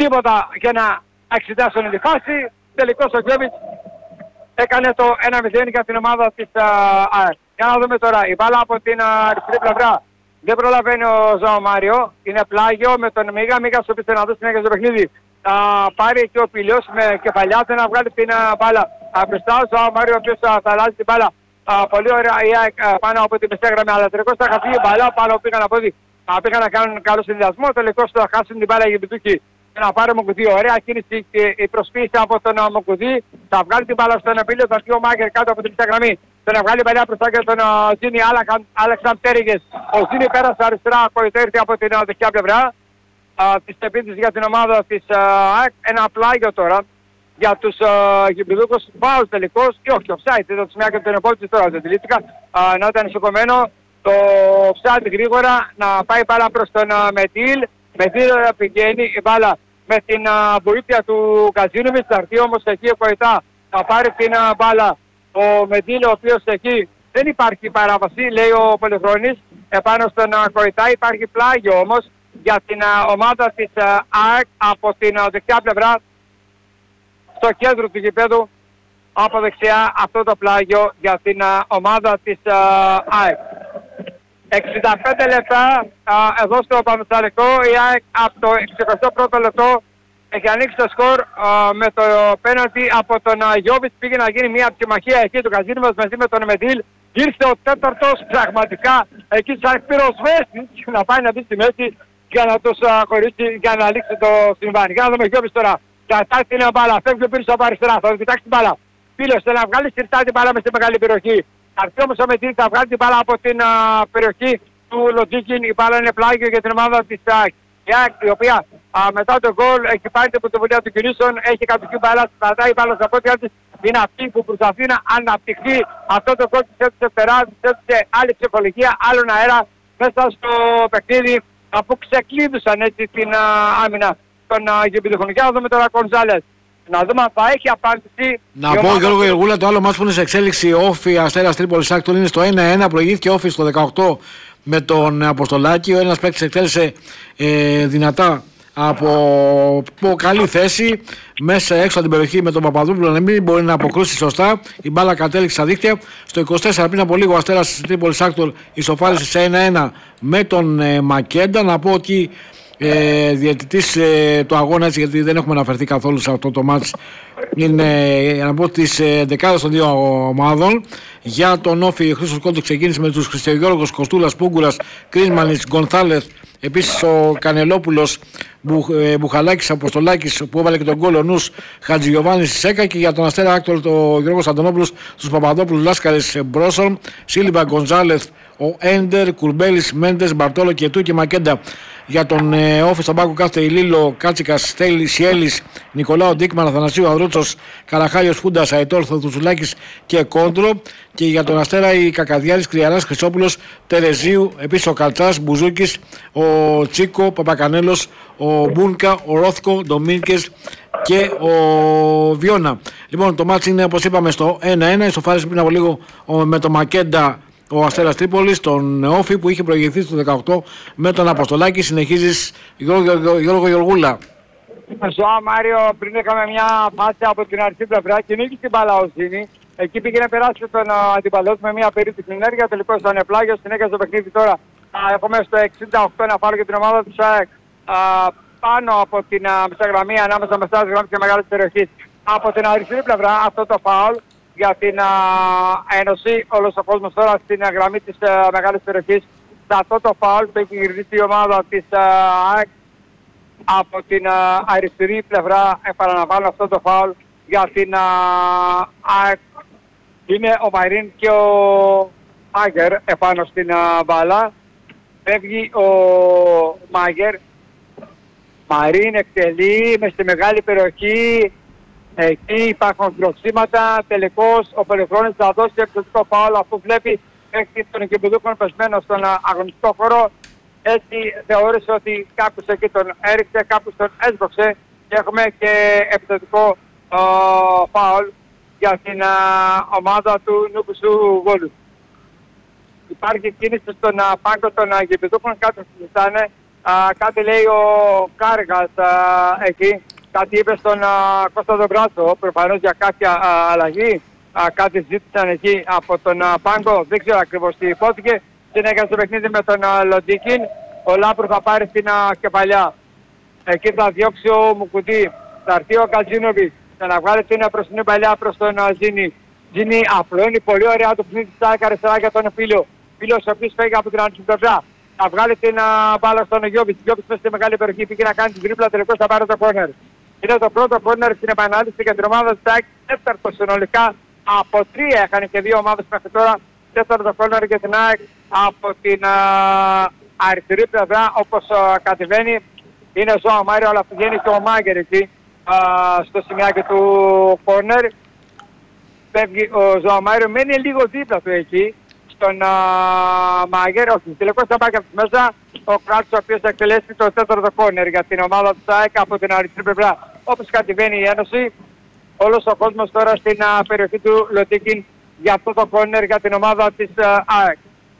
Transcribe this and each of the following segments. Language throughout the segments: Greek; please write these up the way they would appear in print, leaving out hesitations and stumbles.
τίποτα για να εξετάσουν τη φάση. Τελικώς ο Γιώβιτς έκανε το 1-0 για την ομάδα της ΑΕΚ. Για να δούμε τώρα, η μπάλα από την αριστερή πλευρά. Δεν προλαβαίνει ο Ζωά Μάριο. Είναι πλάγιο με τον Μίγα. Μίγα στο οποίο να δώσει συνέχεια στο παιχνίδι. Θα πάρει και ο Πηλιός με κεφαλιά να βγάλει την μπάλα μπροστά. Ο Ζωά Μάριο ο οποίος θα αλλάζει την μπάλα. Πολύ ωραία η ΑΕΚ πάνω από την μεσαία γραμμή. Αλλά τελικώς θα χαθεί η μπάλα. Πάνω πήγαν από ότι πήγαν να κάνουν καλό συνδυασμό. Τελικώς θα χάσουν την μπάλα για Μπιτούκι. Να πάρει ο Μοκουδί. Ωραία κίνηση και η προσποίηση από τον Μοκουδί. Θα βγάλει την μπάλα στον Πήλιο. Θα βγει ο Μάγκερ κάτω από την μεσαία γραμμή. Θα βγάλει παλιά μπροστά και τον Ζήνη Αλεξαντέριγες. Ο Ζήνη πέρασε αριστερά, ήρθε από την δεξιά πλευρά της επίθεσης για την ομάδα της ΑΕΚ. Ένα πλάγιο τώρα για τους γηπηδούκους. Φάουλ τελικώς ή όχι, offside. Είδα τους μια και τον επόμενο τώρα δεν τηλήθηκα. Να ήταν σηκωμένο το offside γρήγορα να πάει μπάλα προς τον Μετήλ. Μετήλ πηγαίνει η μπάλα με την βοήθεια του Καζίνοβιτς. Θα έρθει όμως εκεί ο Κοητά να πάρει την μπάλα. Ο Μετήλ, ο οποίος εκεί δεν υπάρχει παράβαση, λέει ο Πολυχρόνης, επάνω στον Κοητά. Υπάρχει πλάγιο όμως για την ομάδα της ΑΕΚ από την δεξιά πλευρά, στο κέντρο του γηπέδου, από δεξιά αυτό το πλάγιο για την ομάδα της ΑΕΚ. 65 λεπτά εδώ στο Παπασταλικό, η ΑΕΚ από το 61ο λεπτό έχει ανοίξει το σκορ με το πέναλτι από τον Γιώβιτς. Πήγε να γίνει μια ψημαχία εκεί του Καζίνοβιτς μαζί με τον Μετήλ. Ήρθε ο τέταρτος πραγματικά εκεί σαν πυροσβέστης να πάει να μπει στη μέση για να τους χωρίσει, για να λήξει το συμβάν. Για να δούμε Γιώβιτς τώρα. Κατάξει την μπάλα, φεύγει ο πίσω από αριστερά, θα κοιτάξει την μπάλα. Φίλος θέλει να βγάλει συρτά την μπάλα μες στη μεγάλη περιοχή. Αρθεί όμως ο Μετήλ, θα βγάλει την μπάλα από την περιοχή του Λοτζίκιν. Η μπάλα είναι πλάγιο για την ομάδα της ΑΕΚ, η οποία μετά το γκολ έχει πάρει την πρωτοβουλία του κινήσεων, έχει κατοχή μπάλα, κρατάει μπάλα στα πόδια της. Είναι αυτή που προσπαθεί να αναπτυχθεί. Αυτό το γκολ της έδωσε περά, της έδωσε άλλη ψυχολογία, άλλον αέρα μέσα στο παιχνίδι, που ξεκλείδουσαν έτσι την άμυνα των γηπηδούχων. Για να δούμε τώρα Κονζάλες. Να δούμε αν θα έχει απάντηση. Να πω Γιώργο Γεργούλα, το άλλο μάτς που είναι σε εξέλιξη, Όφι Αστέρας Τρίπολης Άκτον, είναι στο 1-1. Προηγήθηκε Όφι στο 18 με τον Αποστολάκη. Ο ένας παίκτης εκτέλεσε δυνατά από καλή θέση μέσα έξω από την περιοχή με τον Παπαδόπουλο να μην μπορεί να αποκρούσει σωστά. Η μπάλα κατέληξε στα δίχτυα. Στο 24 πριν από λίγο ο Αστέρας Τρίπολης Άκτον ισοφάρισε σε 1-1 με τον Μακέντα. Να πω ότι διαιτητής του αγώνα, έτσι, γιατί δεν έχουμε αναφερθεί καθόλου σε αυτό το μάτς, είναι να πω τις δεκάδες των δύο ομάδων. Για τον Όφι Χρήστος Κόντου ξεκίνησε με τους Χριστιαγιώργος, Κοστούλας, Πούγκουρας, Κρίσμανης, Γκονθάλεθ, επίσης ο Κανελόπουλος, Μπουχαλάκης, Αποστολάκης που έβαλε και τον γκολ, ο Νους, Χατζηγιοβάνης, Σέκα. Και για τον Αστέρα Άκτορ το Γιώργος Αντωνόπουλος, τους Παπαδόπουλους, Λάσκαρης, Μπρόσον, Σίλιβα, Γκονζάλεθ, ο Έντερ, Κουρμπέλης, Μέντες, Μπαρτόλο και Τού και Μακέντα. Για τον Όφι στον πάγκο κάθεται η Λίλο, Κάτσικας, Στέλης, Σιέλης, Νικολάου, Ντίκμαν, Αθανασίου, Ανδρούτσος, Καραχάλιος, Φούντας, Αετόρ, Θοδουσουλάκης και Κόντρο. Και για τον Αστέρα η Κακαδιάρης, Κρυαράς, Χρυσόπουλος, Τερεζίου, επίσης ο Καλτσάς, Μπουζούκης, ο Τσίκο, Παπακανέλος, ο Μπούνκα, ο Ρόθκο, Ντομίνκες και ο Βιώνα. Λοιπόν, το μάτς είναι όπως είπαμε στο 1-1. Ισοφάρισε πριν από λίγο με το Μακέντα ο Αστέρας Τρίπολης, τον Όφι που είχε προηγηθεί στο 18 με τον Αποστολάκη. Συνεχίζεις Γιώργο Γεωργούλα. Ζωά Μάριο, πριν έκαμε μια φάση από την αρχή πλευρά και νίκησε την μπάλα ο Ζήνη. Εκεί πήγε να περάσει τον αντιπαλό με μια περίπτωση ενέργεια. Τελικώς ήταν πλάγιο, συνέχισε το παιχνίδι τώρα. Έχουμε στο 68 να πάρει για την ομάδα του ΣΑΕΚ πάνω από την μεσαγραμμή, ανάμεσα μεσά της γραμμής και μεγάλης περιοχής. Από την αριστερή πλευρά αυτό το φάουλ για την Ένωση. Όλος ο κόσμος τώρα στην γραμμή της μεγάλης περιοχής. Σε αυτό το φάουλ που έχει γυρίσει η ομάδα της ΑΕΚ από την αριστερή πλευρά, επαναλαμβάνω αυτό το φάουλ για την ΑΕΚ. Είναι ο Μαρίν και ο Μάγκερ επάνω στην μπάλα. Φεύγει ο Μάγκερ. Μαρίν εκτελεί μες στη μεγάλη περιοχή. Εκεί υπάρχουν κλωτσίματα. Τελικώς ο Πολυχρόνης θα δώσει εξωτικό φάουλ αφού βλέπει έχει τον Κιμπουδούκον πεσμένο στον αγωνιστικό χώρο. Έτσι θεώρησε ότι κάποιος εκεί τον έριξε, κάποιος τον έσβοξε και έχουμε και επιθετικό φάουλ για την ομάδα του Νούκουσου Βόλου. Υπάρχει κίνηση στον πάγκο των Κιμπουδούκων, κάποιοι συζητάνε Κάτι λέει ο Κάργας εκεί. Κάτι είπε στον Κώστα τον Μπράτσο, προφανώς για κάποια αλλαγή. Κάτι ζήτησαν εκεί από τον Πάγκο, δεν ξέρω ακριβώς τι υπόθηκε. Συνέχεια στο παιχνίδι με τον Λοντίκιν. Ο Λάπρου θα πάρει την κεφαλιά. Εκεί θα διώξει ο Μουκουτί. Θα έρθει ο Κατζίνοβιτς να βγάλει την μπροστινή παλιά προς τον Ζήνη. Ζήνη απλώνει πολύ ωραία το παιχνίδι της ΑΕΚ αριστερά για τον Φίλιο. Φίλιος ο οποίος φεύγει από την αντιπλευρά. Θα βγάλει την μπάλα στον Γιώβιτς. Γιώβιτς μέσα στη μεγάλη περιοχή πήγε να κάνει την τρίπλα, τελικώς θα πάρει το κόρνερ. Είναι το πρώτο κόρνερ στην επανάληψη για την ομάδα της ΑΕΚ. Τέταρτο συνολικά από 3 έκανε και 2 ομάδες μέχρι τώρα. Τέταρτο κόρνερ για την ΑΕΚ από την αριστερή πλευρά όπως κατεβαίνει. Είναι ο Ζωά Μάριο, αλλά πηγαίνει και ο Μάγκερ εκεί στο σημειάκι του κόρνερ. Φεύγει ο Ζωά Μάριο, μένει λίγο δίπλα του εκεί στον Μάγκερ. Όχι, τελικώς θα πάει και μέσα ο Κράτος, ο οποίος θα εκτελέσει το τέταρτο κόρνερ για την ομάδα του ΑΕΚ από την αριστερή πλευρά. Όπως κατεβαίνει η Ένωση, όλος ο κόσμος τώρα στην περιοχή του Λοντίκιν για αυτό το κόρνερ για την ομάδα της ΑΕΚ.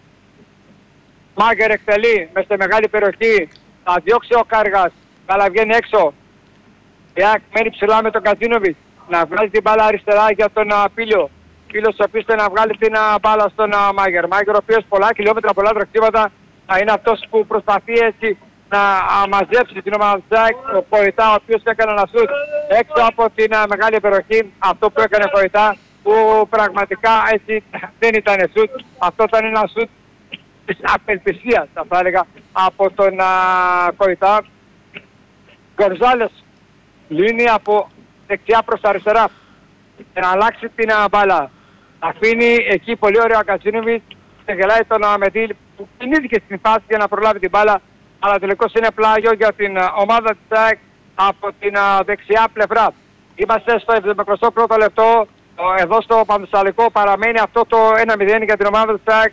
Μάγκερ εκτελεί μες στη μεγάλη περιοχή. Θα διώξει ο Κάργας, αλλά βγαίνει έξω. Η ΑΕΚ μένει ψηλά με τον Κατζίνοβιτς. Να βγάλει την μπάλα αριστερά για τον Πίλιο. Πίλιος ο οποίος θέλει να βγάλει την μπάλα στον Μάγκερ. Μάγκερ ο οποίος πολλά χιλιόμετρα, πολλά τρεξίματα, είναι αυτός που προσπαθεί έτσι να μαζέψει την ομάδα της ΑΕΚ. Ο Κοϊτά ο οποίος έκανε ένα σουτ έξω από την μεγάλη περιοχή. Αυτό που έκανε Κοϊτά, που πραγματικά έτσι δεν ήταν σουτ. Αυτό ήταν ένα σουτ της απελπισίας, θα έλεγα, από τον Κοϊτά. Γκορζάλες λύνει από δεξιά προς αριστερά για να αλλάξει την μπάλα. Αφήνει εκεί πολύ ωραίο ο Κατζίνοβιτς, γελάει τον Μεδίλ που κινήθηκε στην φάση για να προλάβει την μπάλα, αλλά τελικώς είναι πλάγιο για την ομάδα της ΑΕΚ από την δεξιά πλευρά. Είμαστε στο 71ο λεπτό, εδώ στο Πανθεσσαλικό παραμένει αυτό το 1-0 για την ομάδα της ΑΕΚ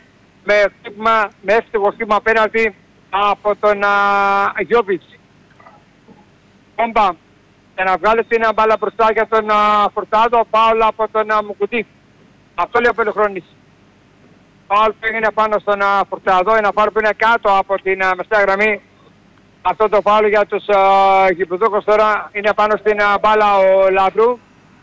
με εύστοχο χύμα απέναντι από τον Γιώβιτς. Κόμπα για να βγάλει την μπάλα μπροστά για τον Φορτάδο, φάουλ από τον Μουκουτί. Αυτό λέει ο Πελοχρόνης. Φάουλ που έγινε πάνω στον Φορτάδο, ένα φάουλ που είναι κάτω από την μεσαία γραμμή. Αυτό το φάουλ για τους γηπεδούκους τώρα είναι πάνω στην μπάλα ο Λαμπρού.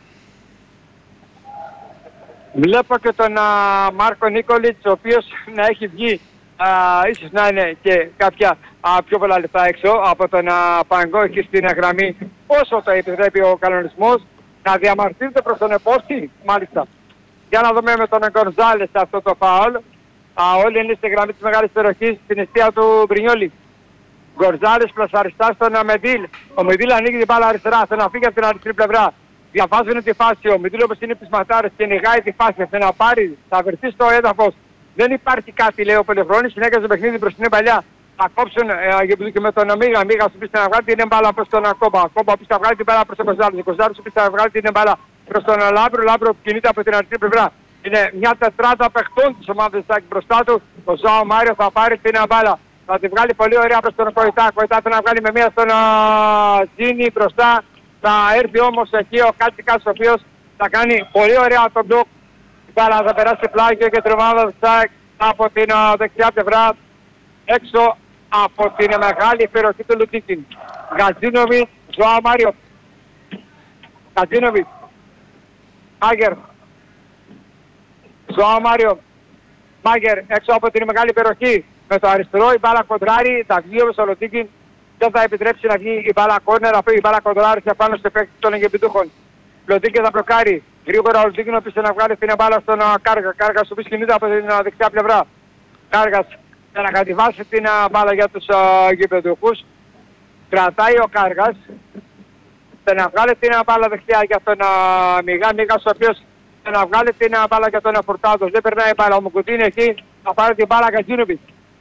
Βλέπω και τον Μάρκο Νίκολιτς, ο οποίος να έχει βγει, ίσως να είναι και κάποια πιο πολλά λεπτά έξω από τον Παγκό εκεί στην γραμμή, όσο το επιτρέπει ο κανονισμός, να διαμαρτύρεται προς τον επόστη, μάλιστα. Για να δούμε με τον Γκονζάλες αυτό το φάουλ. Όλοι είναι στη γραμμή της μεγάλης περιοχής, στην αιστεία του Μπρινιόλη. Γκονζάλες πλασαριστά στον Μεδίλ. Ο Μεδίλ ανοίγει την μπάλα αριστερά, θέλει να φύγει από την αριστερή πλευρά. Διαβάζουν τη φάση, ο Μεδίλ όπως είναι πισματάρες και νιγάει τη φάση, θέλει να πάρει, θα βρεθεί στο έδαφος. Δεν υπάρχει κάτι, λέει ο Πελεχρόνης, συνέχεια στο παιχνίδι προς την παλιά. Θα κόψουν και με τον Μίγα. Μίγα σου πει να βγάλει την μπάλα προς τον Κόμπα. Κόμπα που θα βγάλει την μπάλα προς τον Κοζάρου. Ο Κοζάρου σου πει να βγάλει την μπάλα προς τον Λάμπρο. Λάμπρο που κινείται από την αριστερή πλευρά. Είναι μια τετράδα παιχτών της ομάδας της ΑΕΚ μπροστά του. Ο Ζωά Μάριο θα πάρει την μπάλα. Θα τη βγάλει πολύ ωραία προς τον Κοϊτά. Κοϊτά θα να βγάλει με μία στον Τζίνι μπροστά. Θα έρθει όμως εκεί ο Κάτσικας ο οποίος θα κάνει πολύ ωραία τον μπλοκ. Η μπάλα θα περάσει πλάγιο και την ομάδα της ΑΕΚ από την δεξιά πλευρά έξω από την μεγάλη περιοχή του Λουντίκιν. Γκατζίνοβιτς, Ζωά Μάριο. Γκατζίνοβιτς, Μάγκερ. Ζωά Μάριο. Μάγκερ έξω από την μεγάλη περιοχή. Με το αριστερό η μπάλα κοντράρει, θα βγει όμως ο Λουντίκιν. Δεν θα επιτρέψει να βγει η μπάλα κόρνερ, αφού η μπάλα κοντράρει σε πάνω στο παίκτη των εγκεπιτούχων. Λουντίκιν θα μπλοκάρει. Γρήγορα ο Λουντίκιν όποιος να βγάλει την μπάλα στον Κάργα. Κάργας ο οποίος κινείται από την δεξιά πλευρά. Κάργας για να κατηβάσει την μπάλα για τους γηπεδούχους. Κρατάει ο Κάργας. Για να βγάλει την μπάλα δεξιά για τον Μιγά. Μίγας ο οποίος για να βγάλει την μπάλα για τον Φορτάδο. Δεν περνάει η μπάλα. Ο Μουκουτίν εκεί θα πάρει την μπάλα Κατζίνοβιτς.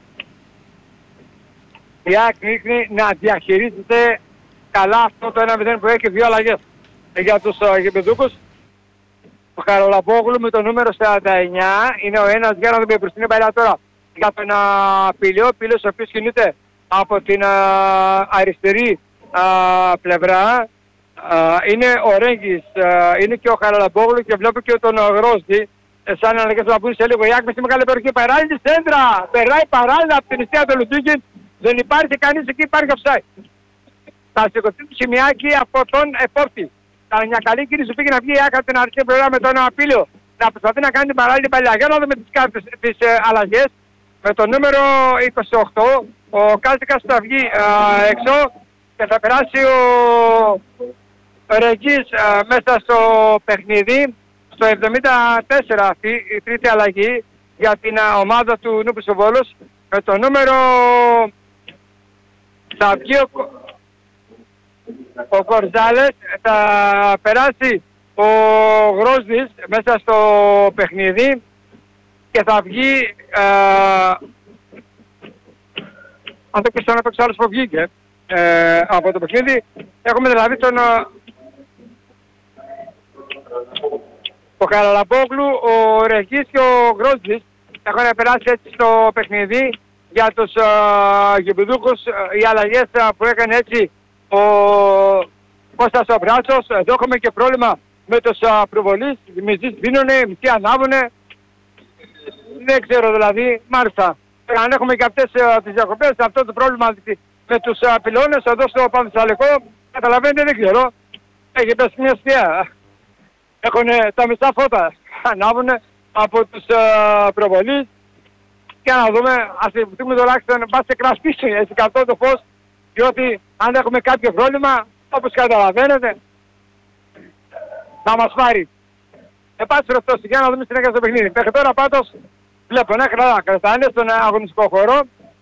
Η ΑΕΚ δείχνει να διαχειρίζεται καλά αυτό το 1-0 που έχει 2 αλλαγές για τους γηπεδούκους. Ο Χαρολαμπόγλου με το νούμερο 49 είναι ο ένας, για να δούμε προς την παλιά τώρα για τον Πιλιό. Πιλιός ο οποίος κινείται από την αριστερή πλευρά. Είναι ο Ρέγγις, είναι και ο Χαρολαμπόγλου και βλέπω και τον Γρόσδη. Σαν να λέγες να πούν σε λίγο η ΑΕΚ μες στη μεγάλη περιοχή. Περάει τη σέντρα, περάει παράλληλα από την αιστεία του Λουντίκιν. Δεν υπάρχει κανείς εκεί, υπάρχει offside. Θα σηκωθεί το σημειάκι από τον επόπτη. Ήταν μια καλή κίνηση που πήγε να βγει η άκρα την αρχή πλευρά με τον Απίλιο να προσπαθεί να κάνει την παράλληλη παλιά. Για να δούμε τις κάρτες, τις αλλαγές. Με το νούμερο 28 ο Κάστικας θα βγει έξω και θα περάσει ο Ρεγγής μέσα στο παιχνίδι. Στο 74 αυτή η τρίτη αλλαγή για την ομάδα του Νούπης ο Βόλος. Με το νούμερο θα βγει ο Κορζάλες, θα περάσει ο Γρόσδης μέσα στο παιχνίδι και θα βγει αν το πιστεύω να παίξει άλλος που βγήκε από το παιχνίδι. Έχουμε δηλαδή τον Χαραλαμπόγλου, ο Ρεγής και ο Γρόσδης έχουν περάσει έτσι στο παιχνίδι. Για τους γηπεδούχους οι αλλαγές που έκανε έτσι ο Κώστας ο Μπράτσος. Εδώ έχουμε και πρόβλημα με τους προβολείς. Οι μισοί σβήνουνε, οι μισοί ανάβουνε. Δεν ξέρω δηλαδή, μάλιστα. Αν έχουμε και αυτές τις διακοπές, αυτό το πρόβλημα με τους πυλώνες εδώ στο Πανθεσσαλικό, καταλαβαίνετε, δεν ξέρω. Έχει πέσει μια σκιά. Έχουν τα μισά φώτα. Ανάβουνε από τους προβολείς. Και να δούμε, ας υποτιμούμε τουλάχιστον πας σε κρασπίσει έτσι αυτό το φως, διότι αν έχουμε κάποιο πρόβλημα, όπως καταλαβαίνετε, θα μας πάρει. Πάση περιπτώσει, για να δούμε συνέχεια στο παιχνίδι. Μέχρι τώρα πάντως βλέπω να κρατάνε στον αγωνιστικό χώρο.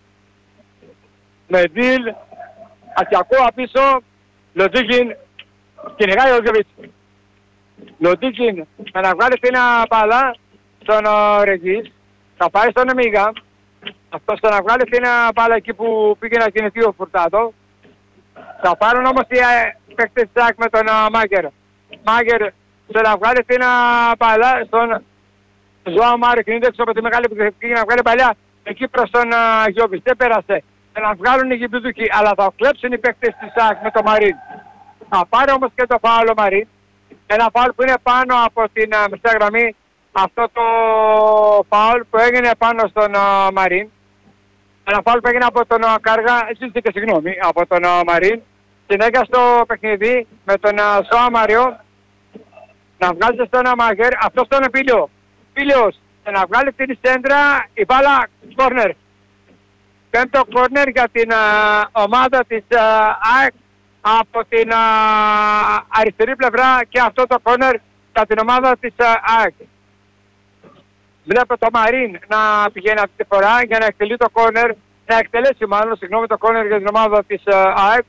Με Ντίλ, Ατιακό απίσω, Λοντίκιν, κυνηγάει ο Γιωβίτς. Λοντίκιν με να βγάλει την μπάλα στον Ρεγγής. Θα πάει στον Εμίγα. Αυτός θα να βγάλει την μπάλα εκεί που πήγε να κινηθεί ο Φουρτάτο. Θα πάρουν όμως οι παίκτες τσάκ με τον Μάγκερ. Μάγκερ θα να βγάλει την μπάλα στον Ζωά Μάρη. Κινείται έξω από τη μεγάλη που πήγε να βγάλει παλιά εκεί προς τον Γιώβης. Δεν πέρασε. Θα να βγάλουν οι γηπεδούκοι. Αλλά θα κλέψουν οι παίκτες της τσάκ με τον Μαρίν. Θα πάρει όμως και το φάουλ ο Μαρίν. Ένα φάουλ που είναι πάνω από την μεσαία γραμμή. Αυτό το φάουλ που έγινε πάνω στον Μαρίν. Ένα φάουλ που έγινε από τον Κάργα, ζήτηκε συγγνώμη, από τον Μαρίν. Συνέχεια στο παιχνίδι με τον Σόα Μάριο να βγάζει στον Μάγκερ, αυτό στον Πίλιο. Πίλιος να βγάλει την σέντρα, η μπάλα κόρνερ. Πέμπτο κόρνερ για την ομάδα της ΑΕΚ από την αριστερή πλευρά και αυτό το κόρνερ για την ομάδα της ΑΕΚ. Βλέπω το Μαρίν να πηγαίνει αυτή τη φορά για να εκτελεί το κόρνερ, να εκτελέσει μάλλον, συγγνώμη, το κόρνερ για την ομάδα της ΑΕΚ.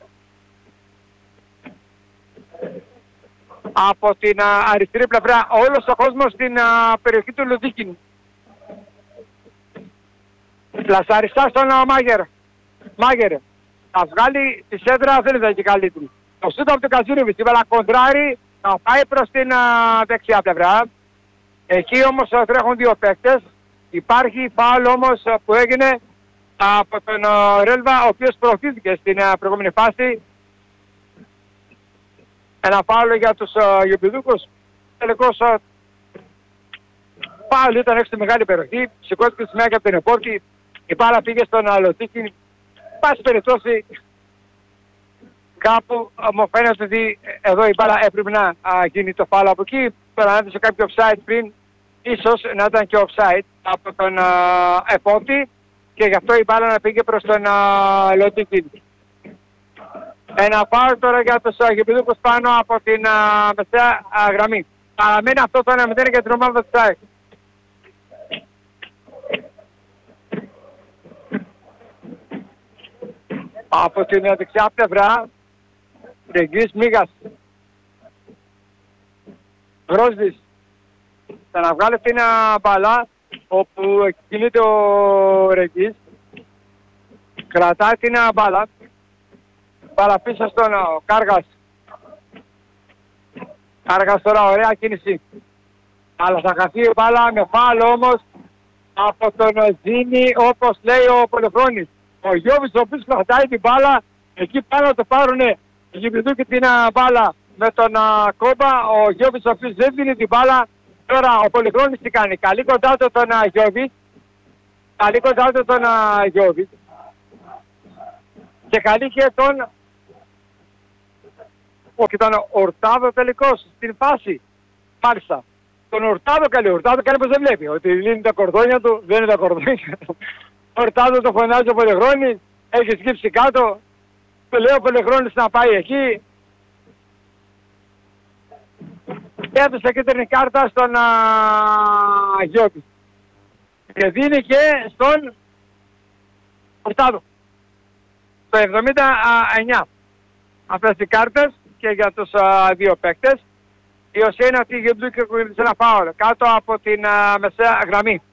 Από την αριστερή πλευρά, όλος ο κόσμος στην περιοχή του Λουδίκιν. Πλασαριστά στον Μάγκερ. Μάγκερ. Θα βγάλει τη σέντρα, δεν ήταν και καλύτερη. Το σούτ από τον Κατζούρεβιτ, η κοντράρει, θα πάει προς την δεξιά πλευρά. Εκεί όμως τρέχουν δύο παίκτες. Υπάρχει φάουλ όμως που έγινε από τον Ρέλβα, ο οποίος προωθήθηκε στην προηγούμενη φάση. Ένα φάουλ για τους γηπεδούκους. Τελικώς φάουλ ήταν έξω στη μεγάλη περιοχή. Σηκώθηκε στη μέγα από την επόρτη. Η μπάλα πήγε στον Λωτίκιν. Πάση περιπτώσει κάπου μου φαίνεται ότι εδώ η μπάλα έπρεπε να γίνει το φάουλ από εκεί. Τώρα αν έδωσε κάποιο offside πριν, ίσως να ήταν και offside από τον επόπτη και γι' αυτό η μπάλα να πήγε προς τον Λωτίκιν. Ένα φάουλ τώρα για τους γηπεδούκους πάνω από την μεσαία γραμμή. Παραμένει αυτό το 1-0 για την ομάδα της ΑΕΚ. Από την δεξιά πλευρά, Ρεγγής Μίγας. Γρόσδης. Θα να βγάλει την μπάλα όπου κινείται ο Ρεγγής. Κρατάει την μπάλα. Μπάλα πίσω στον Κάργας. Κάργας τώρα ωραία κίνηση. Αλλά θα χαθεί η μπάλα με φάουλ όμως από τον Ζήνη, όπως λέει ο Πολυφρόνης. Ο Γιώβης ο οποίος κρατάει την μπάλα, εκεί πάνω το πάρουνε οι γηπεδούκοι την μπάλα με τον Κόμπα. Ο Γιώβης ο οποίος δεν δίνει την μπάλα. Τώρα ο Πολυχρόνης τι κάνει, καλή κοντά του τον Γιώβη. Καλή κοντά του τον Γιώβη. Και καλή και τον... Όχι, ήταν ο Ορτάδο τελικός στην φάση. Μάλιστα. Τον Ορτάδο καλή. Ο Ορτάδο κάνει πως δεν βλέπει. Ότι λύνει τα κορδόνια του, δεν είναι τα κορδόνια του. Ο Ορτάδο το φωνάζει ο Πελεχρόνης, έχει σκύψει κάτω. Του λέει ο Πελεχρόνης να πάει εκεί. Έδωσε κίτρινη κάρτα στον Γιώτη. Και δίνει και στον Ορτάδο. Το 79. Αυτές οι κάρτες και για τους δύο παίκτες. Η ουσία είναι ότι η Γιουμπλούκη ακολουθήσε ένα φάουλ κάτω από την μεσαία γραμμή.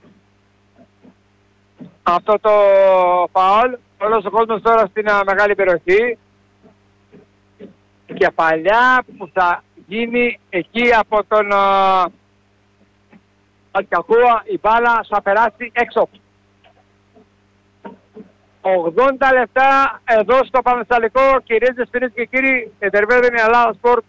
Αυτό το φάουλ, όλος ο κόσμος τώρα στην μεγάλη περιοχή. Κεφαλιά που θα γίνει εκεί από τον Αλκαχούα, η μπάλα θα περάσει έξω. 80 λεπτά εδώ στο Πανεσταλικό, κυρίες και κύριοι, εντερβέδουν η Ελλάδα Σπορτ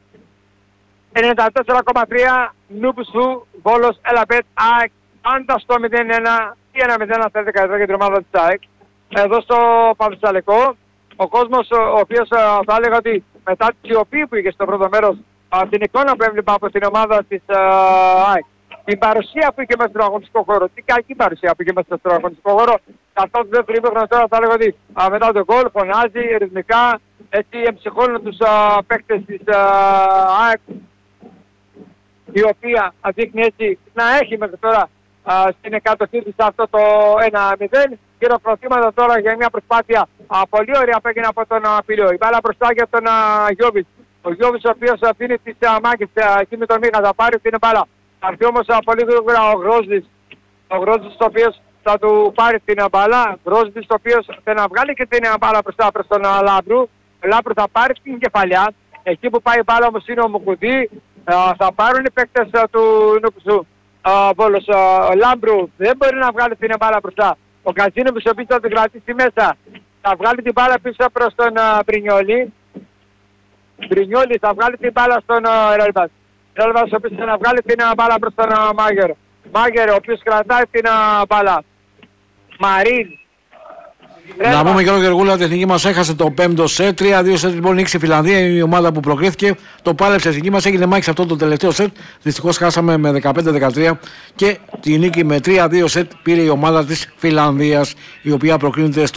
94,3 Νούμπουσου, Βόλος, Ελαπέτ, ΑΕΚ, πάντα στο 0-1 ή 1-0 θέλετε εδώ για την ομάδα της ΑΕΚ. Εδώ στο Πανεσταλικό, ο κόσμος ο οποίος θα έλεγα ότι μετά τη σιωπή που είχε στο πρώτο μέρος, την εικόνα που έβλεπα από την ομάδα της ΑΕΚ, την παρουσία που είχε μέσα στον αγωνιστικό χώρο, την κακή παρουσία που είχε μέσα στον αγωνιστικό χώρο, καθώς δεν τρίμηχρονο τώρα θα έλεγα ότι μετά τον γκολ φωνάζει ρυθμικά, έτσι εμψυχώνουν τους παίκτες της ΑΕΚ, η οποία δείχνει έτσι να έχει μέχρι τώρα στην εκατοχή της αυτό το 1-0. Χειροκροτήματα τώρα για μια προσπάθεια πολύ ωραία που έγινε από τον Πηλιό. Η μπάλα μπροστά για τον Γιώβιτς. Ο Γιώβιτς ο οποίος αφήνει τις μάγκες εκεί με τον Μίχα, θα πάρει την μπάλα. Θα έρθει όμως πολύ γρήγορα ο Γκρόσδης. Ο Γκρόσδης ο οποίος θα του πάρει την μπάλα. Γκρόσδης ο οποίος θα να βγάλει και την μπάλα μπροστά προς τον Λάμπρου. Ο Λάμπρου θα πάρει την κεφαλιά. Εκεί που πάει η μπάλα όμως είναι ο Μουκουδί. Θα πάρουν οι παίκτες του Νουκουσού. Βόλος. Ο Λάμπρου δεν μπορεί να βγάλει την μπάλα μπροστά. Ο Κατζίνοβιτς ο οποίος θα την κρατήσει μέσα. Θα βγάλει την μπάλα πίσω προς τον Μπρινιόλι. Μπρινιόλι θα βγάλει την μπάλα στον Ρέλβας. Ρέλβας ο οποίος θα βγάλει την μπάλα προς τον Μάγερ. Μάγερ ο οποίος κρατάει την μπάλα. Μαρίν. Να πούμε και ο Γεργούλα ότι η εθνική μας έχασε το 5ο σετ. 3-2 σετ λοιπόν νίκησε η Φιλανδία, η ομάδα που προκρίθηκε. Το πάλεψε η εθνική μας, έγινε μάχη σε αυτό το τελευταίο σετ. Δυστυχώς χάσαμε με 15-13 και τη νίκη με 3-2 σετ πήρε η ομάδα της Φιλανδίας, η οποία προκρίνεται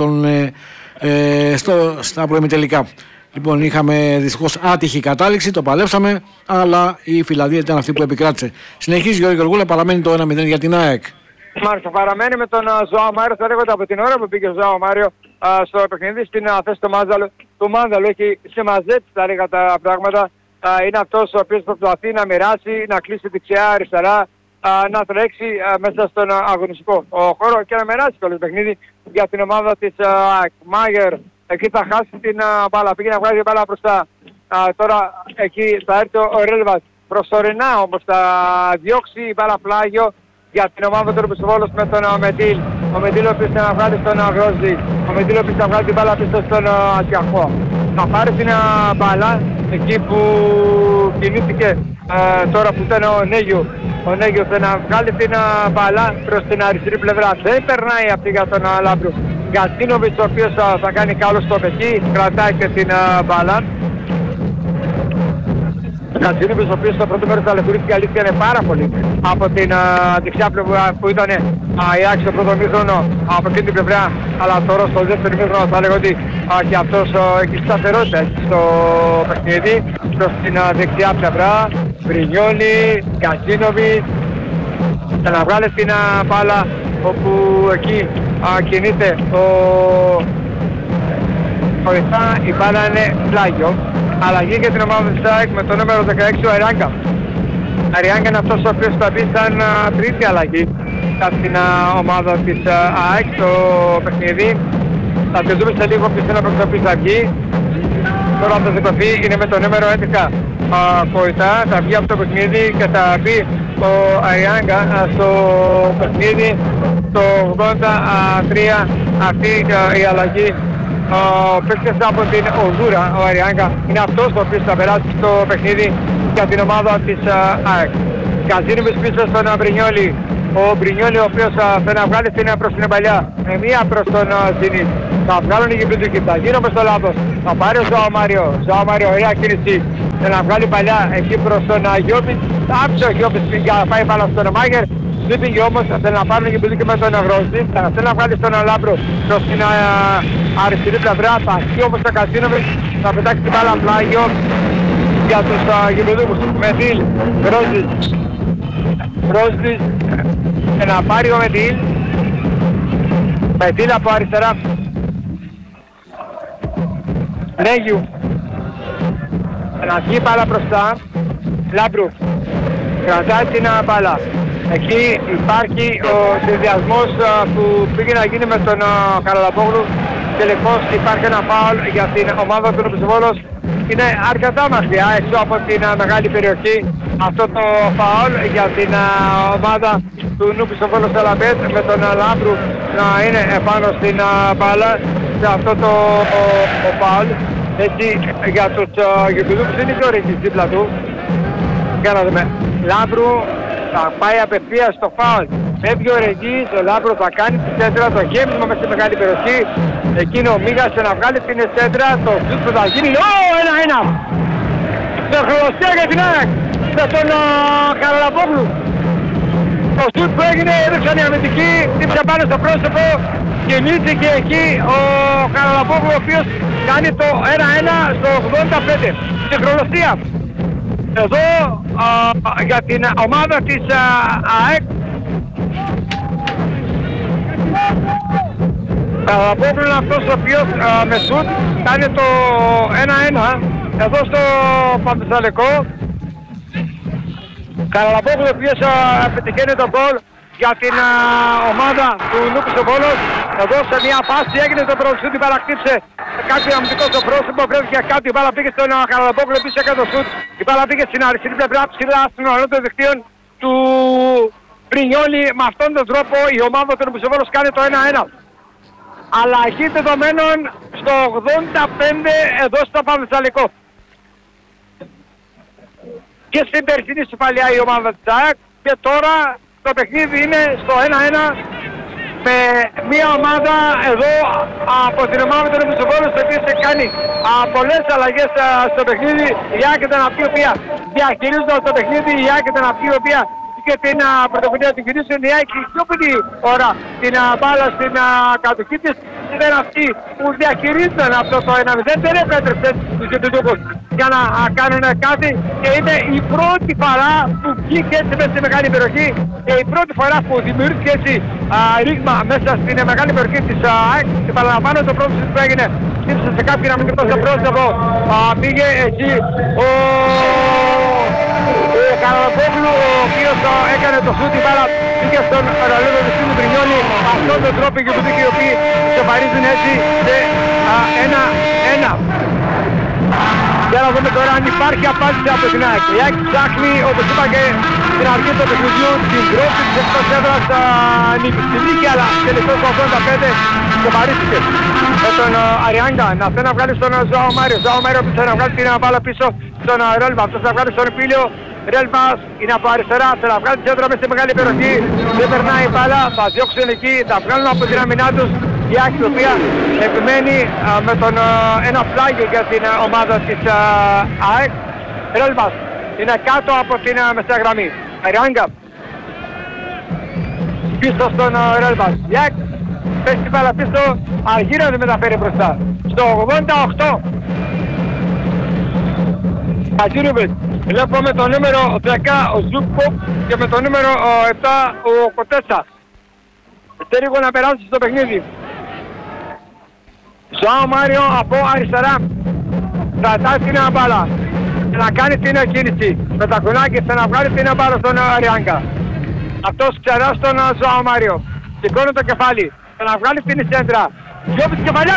στα προημιτελικά. Λοιπόν, είχαμε δυστυχώς άτυχη κατάληξη, το παλέψαμε, αλλά η Φιλανδία ήταν αυτή που επικράτησε. Συνεχίζει ο Γεργούλα, παραμένει το 1-0 για την ΑΕΚ. Μάλιστα, παραμένει με τον Ζωάο Μάριο. Θα λέγονται από την ώρα που πήγε ο Ζωάο Μάριο στο παιχνίδι στην θέση του Μάνδαλου. Έχει συμμαζέψει τα λίγα τα πράγματα. Είναι αυτός ο οποίος προσπαθεί να μοιράσει, να κλείσει δεξιά-αριστερά, να τρέξει μέσα στον αγωνιστικό χώρο και να μοιράσει το παιχνίδι για την ομάδα της Μάγερ. Εκεί θα χάσει την μπάλα, πήγε να βγάζει την μπάλα μπροστά. Τώρα εκεί θα έρθει ο Ρέλβας. Προσωρινά όμως θα διώξει η μπάλα πλάγιο για την ομάδα του Ρουμπισοβόλος με τον Μετήλ. Ο Μετήλ ο οποίος θα βγάλει στον Γκρόσδη. Ο Μετήλ ο οποίος θα βγάλει την μπάλα πίσω στον Ατιαχώ. Θα πάρει την μπάλα εκεί που κινήθηκε τώρα που ήταν ο Νέγιο. Ο Νέγιο θα να βγάλει την μπάλα προς την αριστερή πλευρά. Δεν περνάει αυτή για τον Λάμπρου. Γκατσίνοβιτς ο οποίος θα κάνει καλό στο εκεί, κρατάει και την μπάλα. Κατζίνοβιτς ο οποίος στο πρώτο μέρος ταλαιπωρήθηκε, αλήθεια είναι πάρα πολύ από την δεξιά πλευρά που ήταν η άξιο στο πρώτο μήχρονο από εκείνη την πλευρά, αλλά τώρα στο δεύτερο μήχρονο θα λέγω ότι και αυτός έχει σταθερότητα στο παιχνίδι προς την δεξιά πλευρά. Μπρινιόλι, Κατζίνοβιτς θα να βγάλει την μπάλα όπου εκεί κινείται η μπάλα είναι πλάγιο. Αλλαγή για την ομάδα της ΑΕΚ με το νούμερο 16 ο Αριάγκα. Αριάγκα είναι αυτός ο οποίος θα μπει σαν τρίτη αλλαγή στην ομάδα της ΑΕΚ στο παιχνίδι. Θα τη δούμε σε λίγο ποιος είναι ο οποίος θα βγει. Τώρα θα σηκωθεί, είναι με το νούμερο 11 Κοϊτά. Θα βγει από το παιχνίδι και θα μπει ο Αριάγκα στο παιχνίδι το 83. Αυτή η αλλαγή. Ο παίκτης από την Ονδούρα, ο Αριάγκα, είναι αυτός ο οποίος θα περάσει στο παιχνίδι για την ομάδα της ΑΕΚ. Καζίνοβιτς πίσω στον Μπρινιόλι. Ο Μπρινιόλι ο οποίος θα να βγάλει προς την παλιά με μία προς τον Ζινίτ. Θα βγάλουν οι γηπεδούκοι, θα γίνομαι στο λάθος. Θα πάρει ο Ζωάο Μάριο. Ζωάο Μάριο, ωραία κίνηση. Θέλει να βγάλει παλιά εκεί προς τον Γιώπης. Θα άψει ο Γιώπης για να πάει πάνω στον Μάγερ. Λείπει όμως, θέλει να πάρουν οι γηπεδούκοι με τον Γρόζη. Θέλει να βγάλει στον Λάμπρο προς την αριστερή πλευρά. Θα αρχίσει όμως το Κατσίνοβιτς. Θα πετάξει την μπάλα πλάγιο για τους γηπεδούκους. Μεντήλ, Γρόζης. Και να πάρει ο Μεντήλ. Μεντήλ από αριστερά. Ρέγιου. Να βγει μπάλα μπροστά. Λάμπρου. Κρατάει την μπάλα. Εκεί υπάρχει ο συνδυασμός που πήγε να γίνει με τον Καραλαμπόγλου. Τελικώς υπάρχει ένα φάουλ για την ομάδα του Νουμπισοβόλος. Είναι αρκετά μακριά έξω από την μεγάλη περιοχή αυτό το φάουλ για την ομάδα του Νουμπισοβόλος Αλαμπέτ, με τον Λάμπρου να είναι επάνω στην μπάλα σε αυτό το φάουλ. Έτσι για τους γηπεδούκους είναι και ο Ρίγης δίπλα του. Για να δούμε. Λάμπρου θα πάει απευθείας στο φάουλ. Φεύγει ο Ρεγγής, ο Λάμπρου θα κάνει τη σέντρα, το γέμισμα μέσα στη μεγάλη περιοχή. Εκείνο ο Μίγας να βγάλει την σέντρα, το σουτ που θα γίνει. 1-1! Ξεχρονωστία για την ΑΕΚ με τον Καραλαμπόγλου. Το σουτ που έγινε έδειξαν η αμυντική, τύψε πάνω στο πρόσωπο. Κινήθηκε εκεί ο Καραλαμπόγλου, ο οποίος κάνει το 1-1 στο 85. Ξεχρονωστία. Εδώ για την ομάδα της ΑΕΚ. Καραλαμπόγλου είναι αυτός ο οποίος με σουτ κάνει το 1-1 εδώ στο Πανθεσσαλικό. Καραλαμπόγλου ο οποίος πετυχαίνει τον γκολ για την ομάδα του Νουμπισοβόλος. Εδώ σε μια φάση έγινε το πρώτο σουτ, η μπάλα χτύψε κάτι αμυντικό στο πρόσωπο, βρέθηκε κάτι, η μπάλα πήγε στον Καραλαμπόγλου, επίσης έκανε το σουτ. Η μπάλα πήγε στην αριστερή πλευρά ψηλά στην ουρανό των δικτύων του Πρινιόλη. Με αυτόν τον τρόπο η ομάδα του Νουμπισοβόλος κάνει το 1-1. Αλλαγή δεδομένων στο 85 εδώ στο Πανθεσσαλικό. Και στην περσινή παλιά η ομάδα της ΑΕΚ, και τώρα το παιχνίδι είναι στο 1-1 με μια ομάδα εδώ από την ομάδα του Νουμπισοβόλος, η οποία έχει κάνει πολλές αλλαγές στο παιχνίδι. Η ΑΕΚ ήταν αυτή η οποία διαχειρίζονταν το παιχνίδι, η ΑΕΚ ήταν αυτή η οποία και την πρωτοβουλία του κινήσεων, η ΑΕΚ πιο πολύ ώρα την μπάλα στην κατοχή της. Ήταν αυτοί που διαχειρίζονταν αυτό το 1-0, δεν επέτρεψε τους γηπεδούκους για να κάνουν κάτι, και είναι η πρώτη φορά που βγήκε έτσι μέσα στη μεγάλη περιοχή και η πρώτη φορά που δημιουργήθηκε έτσι ρήγμα μέσα στην μεγάλη περιοχή της ΑΕΚ. Και παραλαμβάνω το πρώτο που έγινε, χτύπησε σε κάποιον αμυντικό στο πρόσωπο, πήγε εκεί ο Καραλαμπόγλου, ο οποίος έκανε το σούτ, η μπάλα πήγε στον ρολόι του Στίνου Πρινιόλη. Αυτόν τον τρόπο οι γηπεδούκοι οι οποίοι σοβαρίζουν έτσι σε 1-1. Για να δούμε τώρα αν υπάρχει απάντηση από την ΑΕΚ. Η ΑΕΚ ψάχνει, όπως είπα και στην αρχή των παιχνιδιών, την πρώτη της εκτός έδρας στη νίκη, αλλά τελικώς το 85 σοβαρίστηκε με τον Αριάγκα να θέλει να βγάλει στον Ζωάο Μάριο. Ζωάο Μάριο που θέλει να βγάλει την μπάλα πίσω στον Ρέλβα. Αυτός θα βγάλει στον Πίλιο. Ρέλβας είναι από αριστερά, θέλει να βγάλει τη σέντρα μέσα στη μεγάλη περιοχή. Δεν περνάει η μπάλα, θα διώξουν εκεί, θα βγάλουν από την αμυνά τους. Η ΑΕΚ η οποία επιμένει με τον ένα φλάγιο για την ομάδα της ΑΕΚ. Ρέλβας είναι κάτω από την μεσαία γραμμή. Αριάγκα πίσω στον Ρέλβας. Η ΑΕΚ πέσει την μπάλα πίσω, αργεί να την μεταφέρει μπροστά. Στο 88 Κατσίνοβιτς. Βλέπω με το νούμερο 10 ο Ζούκοπ και με το νούμερο 7 ο Κοτέτσα. Θέλει λίγο να περάσει στο παιχνίδι. Ζωάο Μάριο από αριστερά. Κρατάει την μπάλα και να κάνει την κίνηση. Με τα κουνάκια θα να βγάλει την μπάλα στον Αριάγκα. Αυτός ξανά στον Ζωάο Μάριο. Σηκώνει το κεφάλι. Θα να βγάλει την σέντρα. Γιώπης κεφαλιά.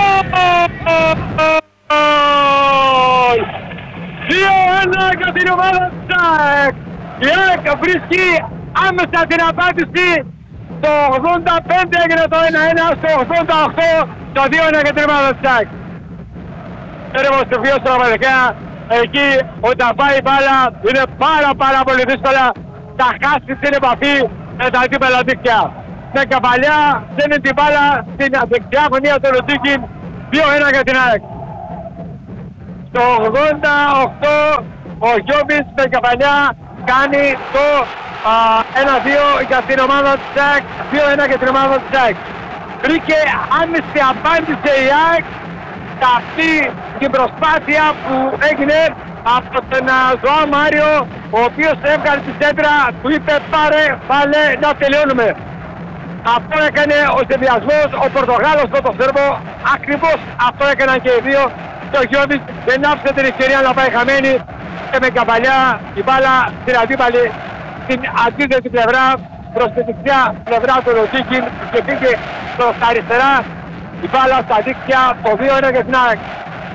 2-1 για την ομάδα της ΑΕΚ. Η ΑΕΚ βρίσκει άμεσα την απάντηση. Το 85 έγινε το 1-1, στο 88 το 2-1 για την ομάδα της ΑΕΚ. Έρευος το βίος πραγματικά, εκεί όταν πάει η μπάλα είναι πάρα πολύ δύσκολα να χάσει την επαφή με τα αντίπαλα δίκτυα. με καβαλιά, δίνει την μπάλα στην δεξιά γωνία του Λουτζίκιν, 2-1 για την ΑΕΚ. Στο 88 ο Γιώβιτς με καβαλιά κάνει το 1-2 για την ομάδα της ΑΕΚ, 2-1 για την ομάδα της ΑΕΚ. Βρήκε άμεση απάντησε η ΑΕΚ σε αυτή την προσπάθεια που έγινε από τον Ζωά Μάριο, ο οποίος έβγαλε τη σέντρα, του είπε πάρε να τελειώνουμε. Αυτό έκανε ο συνδυασμός, ο Πορτογάλος με τον Σέρβο, ακριβώς αυτό έκαναν και οι δύο. Το Γιώβιτς δεν άφησε την ευκαιρία να πάει χαμένη και με καβαλιά η μπάλα στην αντίπαλη, στην αντίθετη πλευρά, προς τη δεξιά πλευρά του Λουτζίκιν και πήγε προς τα αριστερά η μπάλα στα δίκτυα, το 2-1 για την ΑΕΚ.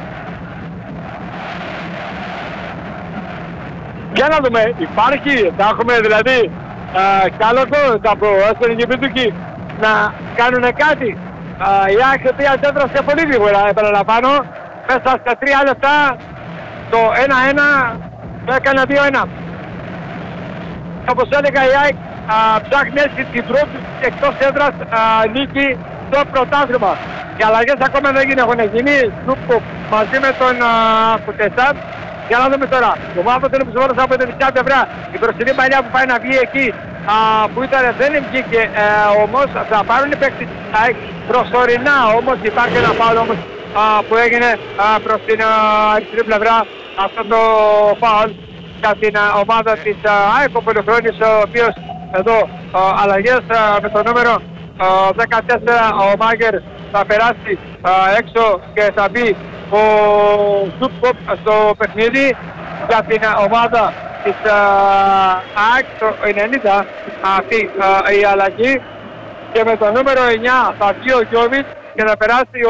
Για να δούμε, υπάρχει, θα έχουμε δηλαδή κι άλλο κόσμο από Αστονική Πιτούκη να κάνουν κάτι. Η ΑΕΚ η οποία έδρασε πολύ γρήγορα, επαναλαμβάνω, μέσα στα 3 λεπτά το 1-1 το έκανε 2-1. Όπως έλεγα η ΑΕΚ ψάχνει έτσι την πρώτη εκτός έδρας νίκη στο πρωτάθλημα. Οι αλλαγές ακόμα δεν έχουν γίνει, Σούπκο μαζί με τον Κουτεσάν. Για να δούμε τώρα, το μάθο είναι ψηφόδος από την δεξιά πλευρά. Η μπροστινή παλιά που πάει να βγει εκεί που ήταν δεν βγήκε όμως, θα πάρουν οι παίκτες προσωρινά όμως, υπάρχει ένα φάουλ όμως που έγινε προς την αριστερή πλευρά, αυτό το φάουλ για την ομάδα της ΑΕΚ, ο Πολυχρόνης, ο οποίος εδώ αλλαγές με το νούμερο 14 ο Μάγκερ θα περάσει έξω και θα μπει ο Σούπκοπ στο παιχνίδι για την ομάδα της ΑΕΚ, το 90 αυτή η αλλαγή, και με το νούμερο 9 θα βγει ο Γιώβιτς και θα περάσει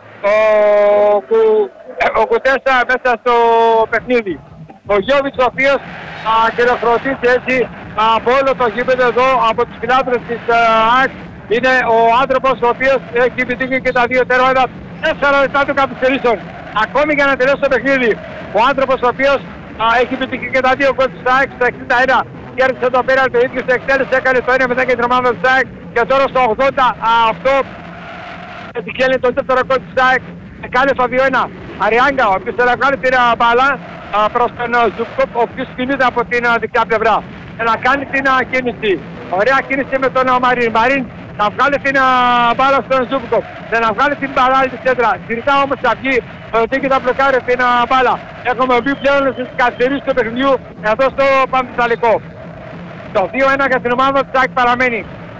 ο Κουτέσα μέσα στο παιχνίδι. Ο Γιώβιτς, ο οποίος χειροκροτείται έτσι από όλο το γήπεδο εδώ, από τους φιλάθλους της ΑΕΚ, είναι ο άνθρωπος ο οποίος έχει επιτύχει και τα 2 τέρματα 4 λεπτά του καθυστερήσεων. Ακόμη για να τελειώσει το παιχνίδι, ο άνθρωπος ο οποίος έχει επιτύχει και τα 2 γκολ της ΑΕΚ στο 61, κέρδισε το πέρα το ίδιο, στο εκτέλεση έκανε το 1-0 και την ομάδα της ΑΕΚ, και τώρα στο 88 επιτυχαίνει το δεύτερο γκολ της ΑΕΚ, κάνει το 2-1. Αριάγκα, ο οποίος θα βγάλει την μπάλα προς τον Ζουκόπ, ο οποίος κινείται από την δεξιά πλευρά να κάνει την κίνηση. Ωραία κίνηση με τον Μαρίν. Θα βγάλει την μπάλα στον Ζουκόπ, δεν θα βγάλει την μπάλα της σέντρα. Ζητά όμως θα βγει ο Τίκη, θα μπλοκάρει την μπάλα. Έχουμε μπει πλέον στις καθυστερήσεις του παιχνιδιού εδώ στο Πανεπιστημιακό. Το 2-1 για την ομάδα της ΑΕΚ παραμένει.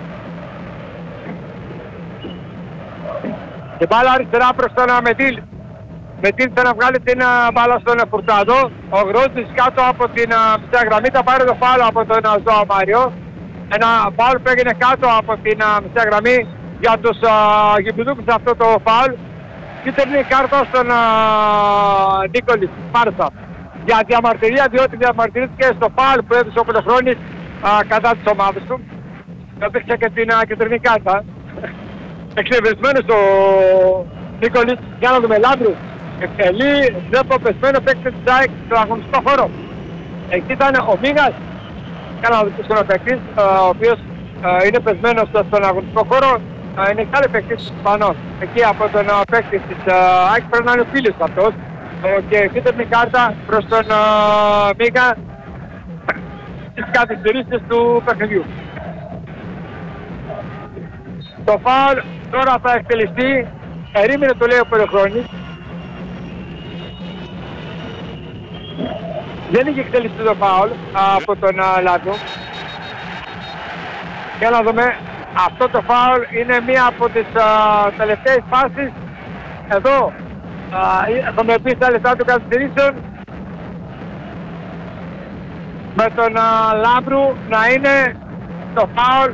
Και μπάλα αριστερά προς τον Μετήλ. Μετήλ θα βγάλει την μπάλα στον Φουρτάδο. Ο Γρόντης κάτω από την μισά γραμμή θα πάρει το φάουλ από τον Ζωά Μάριο. Ένα φάουλ που έγινε κάτω από την μισά γραμμή για τους γηπηδούκους, αυτό το φάουλ. Κίτρινη κάρτα στον Νίκολης Μάρσα για διαμαρτυρία, διότι διαμαρτυρήθηκε στο φάουλ που έδωσε ο Πολυχρόνης κατά της ομάδας του. Έπαιξε και την κίτρινη κάρτα. Εξευρισμένος ο Νίκολης. Για να δούμε, Λάμπρου εκτελεί, βλέπω πεσμένο παίκτη της ΑΕΚ στον αγωνιστικό χώρο. Εκεί ήταν ο Μίγας, κάνα δικό παίκτης, ο οποίος είναι πεσμένος στον αγωνιστικό χώρο. Είναι και άλλοι παίκτης πάνω εκεί από τον παίκτη της ΑΕΚ, πρέπει να είναι ο φίλος αυτός, και κίτρινη κάρτα προς τον Μίγα στις καθυστερήσεις του παιχνιδιού. Το φάουλ τώρα θα εκτελεστεί, ερήμενε το λέει ο Πολυχρόνης. Δεν είχε εκτελεστεί το φάουλ από τον Λάτο. Για να δούμε, αυτό το φάουλ είναι μία από τις τελευταίες φάσεις. Εδώ έχουμε πει στα λεπτά του καθυστερήσεων με τον Λάμπρου να είναι το φάουλ.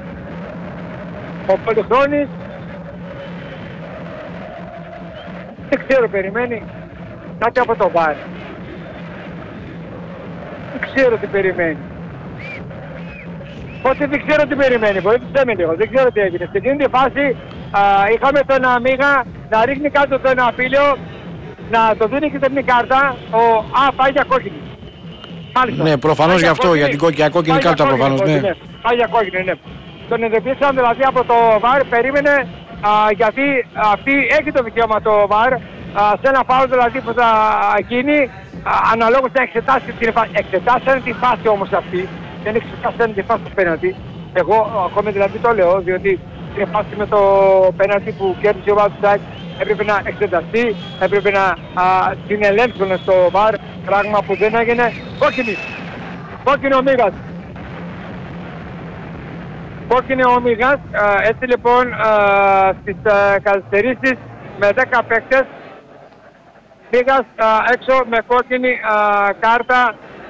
Ο Πολυχρόνης δεν ξέρω, περιμένει κάτι από το βάρ. Δεν ξέρω τι περιμένει. Οπότε δεν ξέρω τι περιμένει, βοήθησέ με λίγο, δεν ξέρω τι έγινε. Στην εκείνη τη φάση είχαμε τον Μίγα να ρίχνει κάτω τον Απίλιο, να το δίνει και την κάρτα, πάει για κόκκινη. Μάλιστα. Ναι, προφανώς γι' αυτό, για την κόκκινη κάρτα προφανώς, ναι. Πάει για κόκκινη, ναι. Τον ειδοποίησαν δηλαδή από το VAR, περίμενε γιατί αυτή έχει το δικαίωμα το VAR σε ένα φάουλ δηλαδή που θα γίνει αναλόγως να εξετάσει την φάση. Εξετάσανε τη φάση όμως αυτή, δεν εξετάσανε τη φάση του πέναλτι. Εγώ ακόμη δηλαδή το λέω, διότι την φάση με το πέναλτι που κέρδισε ο Βάτσακ έπρεπε να εξεταστεί, έπρεπε να την ελέγξουν στο VAR, πράγμα που δεν έγινε. Κόκκινη! Κόκκινη ο Μίγας! Κόκκινη ο Μίγας, έτσι λοιπόν στις καθυστερήσεις με 10 παίκτες, Μίγας έξω με κόκκινη κάρτα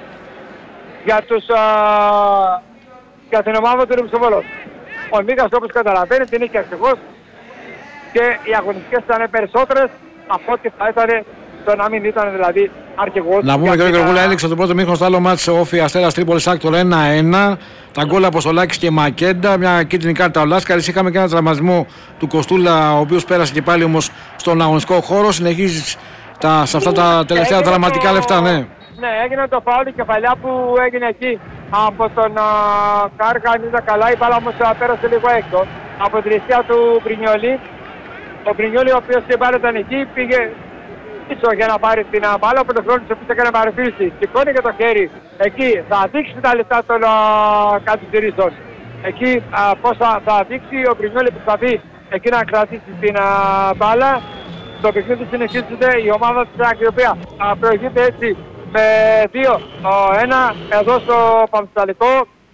για την ομάδα του Ρημψοβόλος. Ο Μίγας όπως καταλαβαίνετε είναι και ευτυχώς και οι αγωνιστικές ήταν περισσότερες από ό,τι θα ήταν το να μην ήταν δηλαδή αρχηγός. Να πούμε και ο Γεωργούλα έλεξε το πρώτο μήχρονο στο άλλο μάτι Όφη Αστέρας Τρίπολης Άκτορ 1-1. Τα γκολ Αποστολάκης και Μακέντα, μια κίτρινη κάρτα ο Λάσκαρης. Είχαμε και ένα τραυματισμό του Κοστούλα, ο οποίος πέρασε και πάλι όμως στον αγωνιστικό χώρο. Συνεχίζει σε αυτά τα τελευταία δραματικά λεπτά, ναι. Ναι, έγινε το φάουλ κεφαλιά που έγινε εκεί από τον Κάργα, αν είδα καλά, η μπάλα όμως πέρασε λίγο έξω από την αιστεία του Μπρινιόλη. Ο Μπρινιόλη, ο οποίος η μπάλα ήταν εκεί, πήγε πίσω για να πάρει την μπάλα, από τον χρόνο της οποίος έκανε παρεφύση. Σηκώνει και το χέρι. Εκεί θα δείξει τα λεπτά των κατηγορήσεων. Εκεί πώς θα δείξει ο Μπρινιόλη που θα δει εκεί να κρατήσει την μπάλα. Το παιχνίδι συνεχίζεται, η ομάδα της ΑΕΚ η οποία προηγείται έτσι με 2-1 εδώ στο Πανεπιστημιακό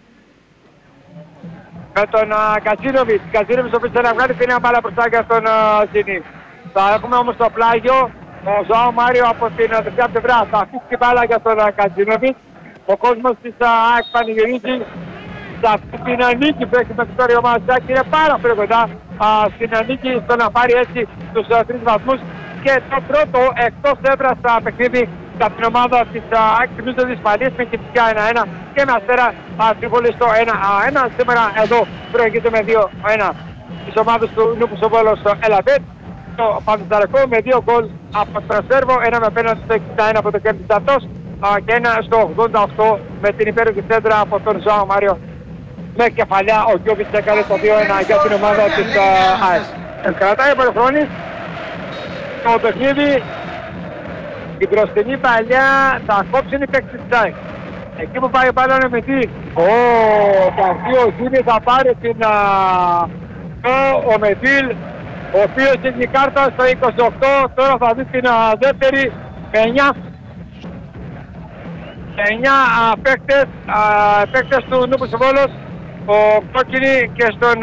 με τον Κατσίνοβιτς. Κατσίνοβιτς ο οποίος θέλει να βγάλει την μπάλα μπροστά για τον Ζήνη. Θα έχουμε όμως το πλάγιο, ο Ζωάο Μάριο από την δεξιά πλευρά θα αφήσει την μπάλα για τον Κατσίνοβιτς. Ο κόσμος της ΑΕΚ πανηγυρίζει σε αυτή την νίκη που έχει μέχρι τώρα η ομάδα της ΑΕΚ, είναι πάρα πολύ κοντά στην νίκη στο να πάρει έτσι τους 3 βαθμούς και το πρώτο εκτός έδρας παιχνίδι για την ομάδα της ΑΕΚ θυμίζω της Ισπανίας με Κηφισιά 1-1 και με Αστέρα Τρίπολη στο 1-1. Σήμερα εδώ προηγείται με 2-1 της ομάδας του Νούπου Σοβόλος στο Ελαβέτ. Το Πανεπιστημιακό με 2 γκολ από τον Σέρβο, ένα με απέναντι στο 61 από τον Κέρτης Αυτός και ένα στο 88 με την υπέροχη σέντρα από τον Ζωάο Μάριο. Με κεφαλιά ο Γκιόβιτς έκανε το 2-1 για την ομάδα της ΑΕΚ. Κρατάει ο Πολυχρόνης το παιχνίδι. Την μπροστινή παλιά θα κόψουν οι παίκτες της ΑΕΚ. Εκεί που πάει πάνω είναι με τι. Ο Ζήνη θα πάρει την ο Μετήλ, ο οποίος έχει κάρτα στο 28, τώρα θα δει την δεύτερη με 9 παίκτες του Νούπου Σοβόλος, ο Κόκκινη και στον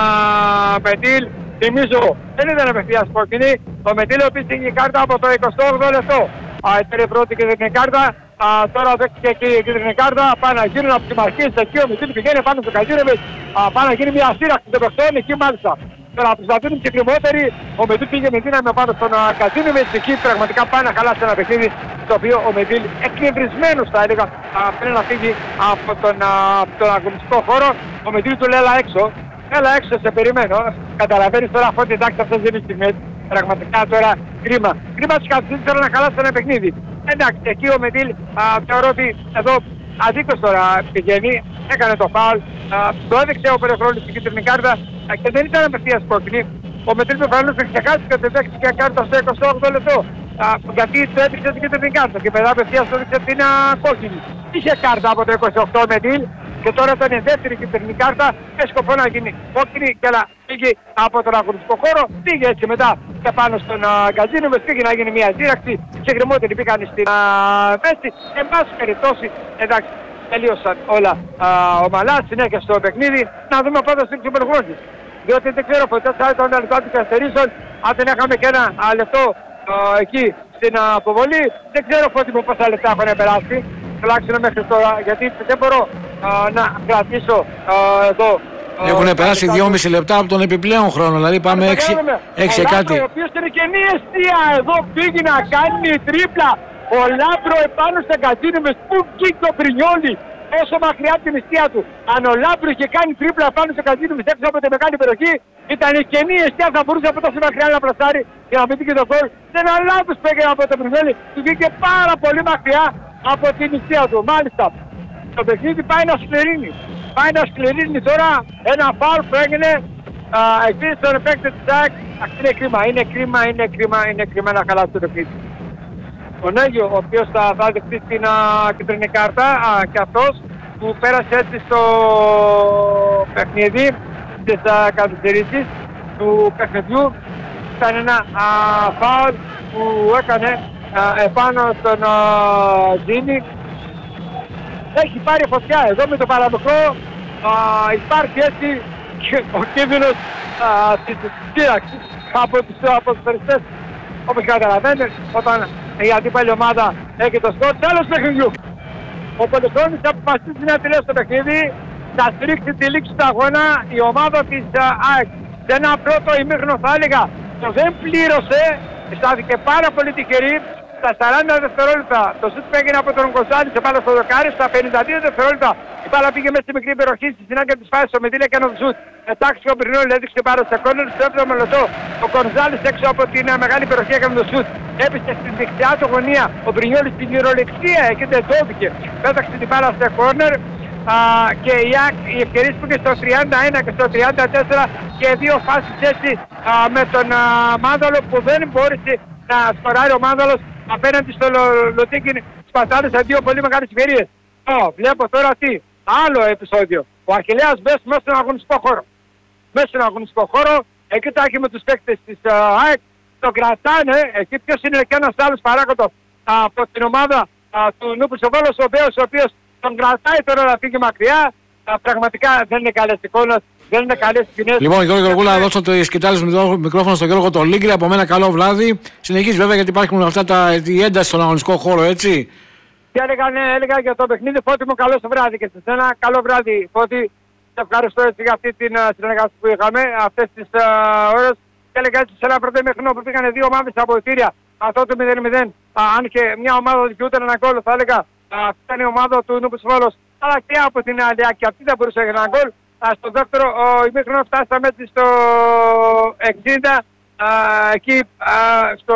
Μετήλ. Θυμίζω, δεν ήταν απευθείας κόκκινη, ο Μετήλ ο οποίος είχε κάρτα από το 28 λεπτό. Ήταν πρώτη κίτρινη κάρτα, τώρα δέχτηκε και η κίτρινη κάρτα, πάνε να γίνουν από τη μαρκή, εκεί ο Μετήλ πηγαίνει πάνω στο Καζίνοβιτς, πάνε να γίνει μια σύραξη των παιχτών, εκεί μάλιστα. Τώρα τους θα δίνουν και κρυμότεροι, ο Μετήλ πήγε με δύναμη πάνω στον Καζίνοβιτς, εκεί πραγματικά πάει να χαλάσει ένα παιχνίδι, το οποίο ο Μετήλ εκνευρισμένος θα έλεγα πρέπει να φύγει από τον αγωνιστικό χώρο. Ο Μετήλ του λέει έλα έξω, σε περιμένω. Καταλαβαίνεις τώρα αφού εντάξει αυτές δεν είναι στιγμές. Πραγματικά τώρα κρίμα. Κρίμα τους καθιστήσεις θέλω να χαλάσει ένα παιχνίδι. Εντάξει, εκεί ο Μετήλ θεωρώ ότι εδώ αδίκως τώρα πηγαίνει, έκανε το φάουλ, το έδειξε ο Περεχρόνης στην κίτρινη κάρτα και δεν ήταν απευθείας κόκκινη. Ο Μετήλ προφανώς έχει ξεχάσει και δεν δέχτηκε κάρτα στο 28 λεπτό. Γιατί το έδειξε την κίτρινη κάρτα και μετά απευθείας το έδειξε την κόκκινη. Είχε κάρτα από το 28 Μετήλ. Και τώρα ήταν η δεύτερη κίτρινη κάρτα και σκοπό να γίνει κόκκινη και να φύγει από τον αγωνιστικό χώρο. Πήγε έτσι μετά και πάνω στον Γκαζίνοβιτς, πήγε να γίνει μια σύραξη. Συγκεκριμότεροι πήγαν στην μέση. Εν πάση περιπτώσει, εντάξει, τελείωσαν όλα ομαλά, συνέχεια στο παιχνίδι. Να δούμε πρώτα στην Ξυπερχρόνη. Διότι δεν ξέρω ποτέ θα ήταν ένα λεπτό των καθυστερήσεων. Αν δεν είχαμε και ένα λεπτό εκεί στην αποβολή, δεν ξέρω πόσα λεπτά έχουν περάσει. Τουλάχιστον μέχρι τώρα, γιατί δεν μπορώ να κρατήσω εδώ. Έχουν περάσει 2,5 λεπτά από τον επιπλέον χρόνο, δηλαδή πάμε 6 κάτι. Ο οποίος είναι καινή αιστεία εδώ πήγε να κάνει τρίπλα. Ο Λάμπρο επάνω στα Καζίνοβιτς που βγήκε ο Πρινιόλη όσο μακριά από την αιστεία του. Αν ο Λάμπρο είχε κάνει τρίπλα πάνω στο Καζίνοβιτς έξω από τη μεγάλη περιοχή, ήταν η καινή αιστεία, θα μπορούσε από τόσο μακριά να πλασάρει για να πετύχει τον γκολ. Δεν ο Λάμπρος που έγινε από τον Πρινιόλη, του βγήκε πάρα πολύ μακριά από την αιστεία του. Μάλιστα, το παιχνίδι πάει να σφαιρίνει. πάει να σκληρύνει τώρα ένα φάουλ που έγινε εκεί στον παίκτη της ΑΕΚ. Είναι κρίμα να χαλάσει το παιχνίδι. Ο Νέγιο, ο οποίος θα δεχτεί την κίτρινη κάρτα και αυτός που πέρασε έτσι στο παιχνίδι της καθυστερήσεις του παιχνιδιού. Ήταν ένα φάουλ που έκανε επάνω στον Τζίνι. Έχει πάρει φωτιά εδώ με το παραμικρό. Υπάρχει έτσι ο κίνδυνος της σύραξης από τους περιστές. Όπως καταλαβαίνετε, όταν η αντίπαλη ομάδα έχει το σκορ, τέλος παιχνιδιού. Ο Πολυχρόνης αποφασίζει να τελειώσει το παιχνίδι, θα στηρίξει τη λήξη του αγώνα η ομάδα της ΑΕΚ. Σε ένα πρώτο ημίχρονο θα έλεγα το δεν πλήρωσε, στάθηκε πάρα πολύ τυχερή. Στα 40 δευτερόλεπτα το σουτ που έγινε από τον Γκοζάλη σε πάνω στο δοκάρι, στα 52 δευτερόλεπτα η μπάλα πήγε μέσα στη μικρή περιοχή στη συνάγκη της φάσης, ο Μεδίλα έκανε το σουτ. Μετάξει ο Μπρινόλ έδειξε πάρα σε κόρνερ, στο 7ο λεπτό ο Γκοζάλης έξω από την μεγάλη περιοχή έκανε το σουτ. Έπεσε στην δεξιά του γωνία ο Μπρινόλης στην γυρολεξία, εκεί δεν το έπηκε. Πέταξε την μπάλα σε κόρνερ. Και οι ευκαιρίες που είναι στο 31 και στο 34 και δύο φάσεις έτσι με τον Μάνδαλο που δεν μπόρεσε να σκοράρει ο Μάνδαλος απέναντι στο Λοτίκιν σπατάλησε δύο πολύ μεγάλες ευκαιρίες. Βλέπω τώρα τι άλλο επεισόδιο. Ο Αχιλλέας μπες μέσα στον αγωνιστικό χώρο. Εκεί τα έχει με τους παίκτες της ΑΕΚ. Το κρατάνε. Εκεί ποιος είναι και ένας άλλος παράγοντος από την ομάδα του Νούπους ο Βόλος, ο οποίος τον κρατάει τώρα να φύγει μακριά. Πραγματικά δεν είναι καλές εικόνες, δεν είναι καλές σκηνές. Λοιπόν, Γιώργο Γεωργούλα, δώσω το σκητάλες μικρόφωνο στον Γιώργο τον Λίγκρη. Από μένα καλό βράδυ. Συνεχίζει βέβαια γιατί υπάρχουν αυτά η ένταση στον αγωνιστικό χώρο, έτσι. Και έλεγα για το παιχνίδι, Φώτη μου, καλό βράδυ και σε σένα. Καλό βράδυ, Φώτη. Σε ευχαριστώ έτσι για αυτή την συνεργασία που είχαμε αυτές τις ώρες. Και έλεγα έτσι σε ένα πρώτο ημίχρονο που πήγαν δύο ομάδες στα αποδυτήρια. Αυτό το 0-0. Αν και μια ομάδα δικαιούταν ένα γκολ, θα έλεγα αυτή ήταν η ομάδα του Νούπους Βόλος. Αλλά και από την άλλη, και αυτή δεν μπορούσε να έχει ένα γκολ. Στο δεύτερο ημίχρονο φτάσαμε έτσι στο 60. Εκεί στο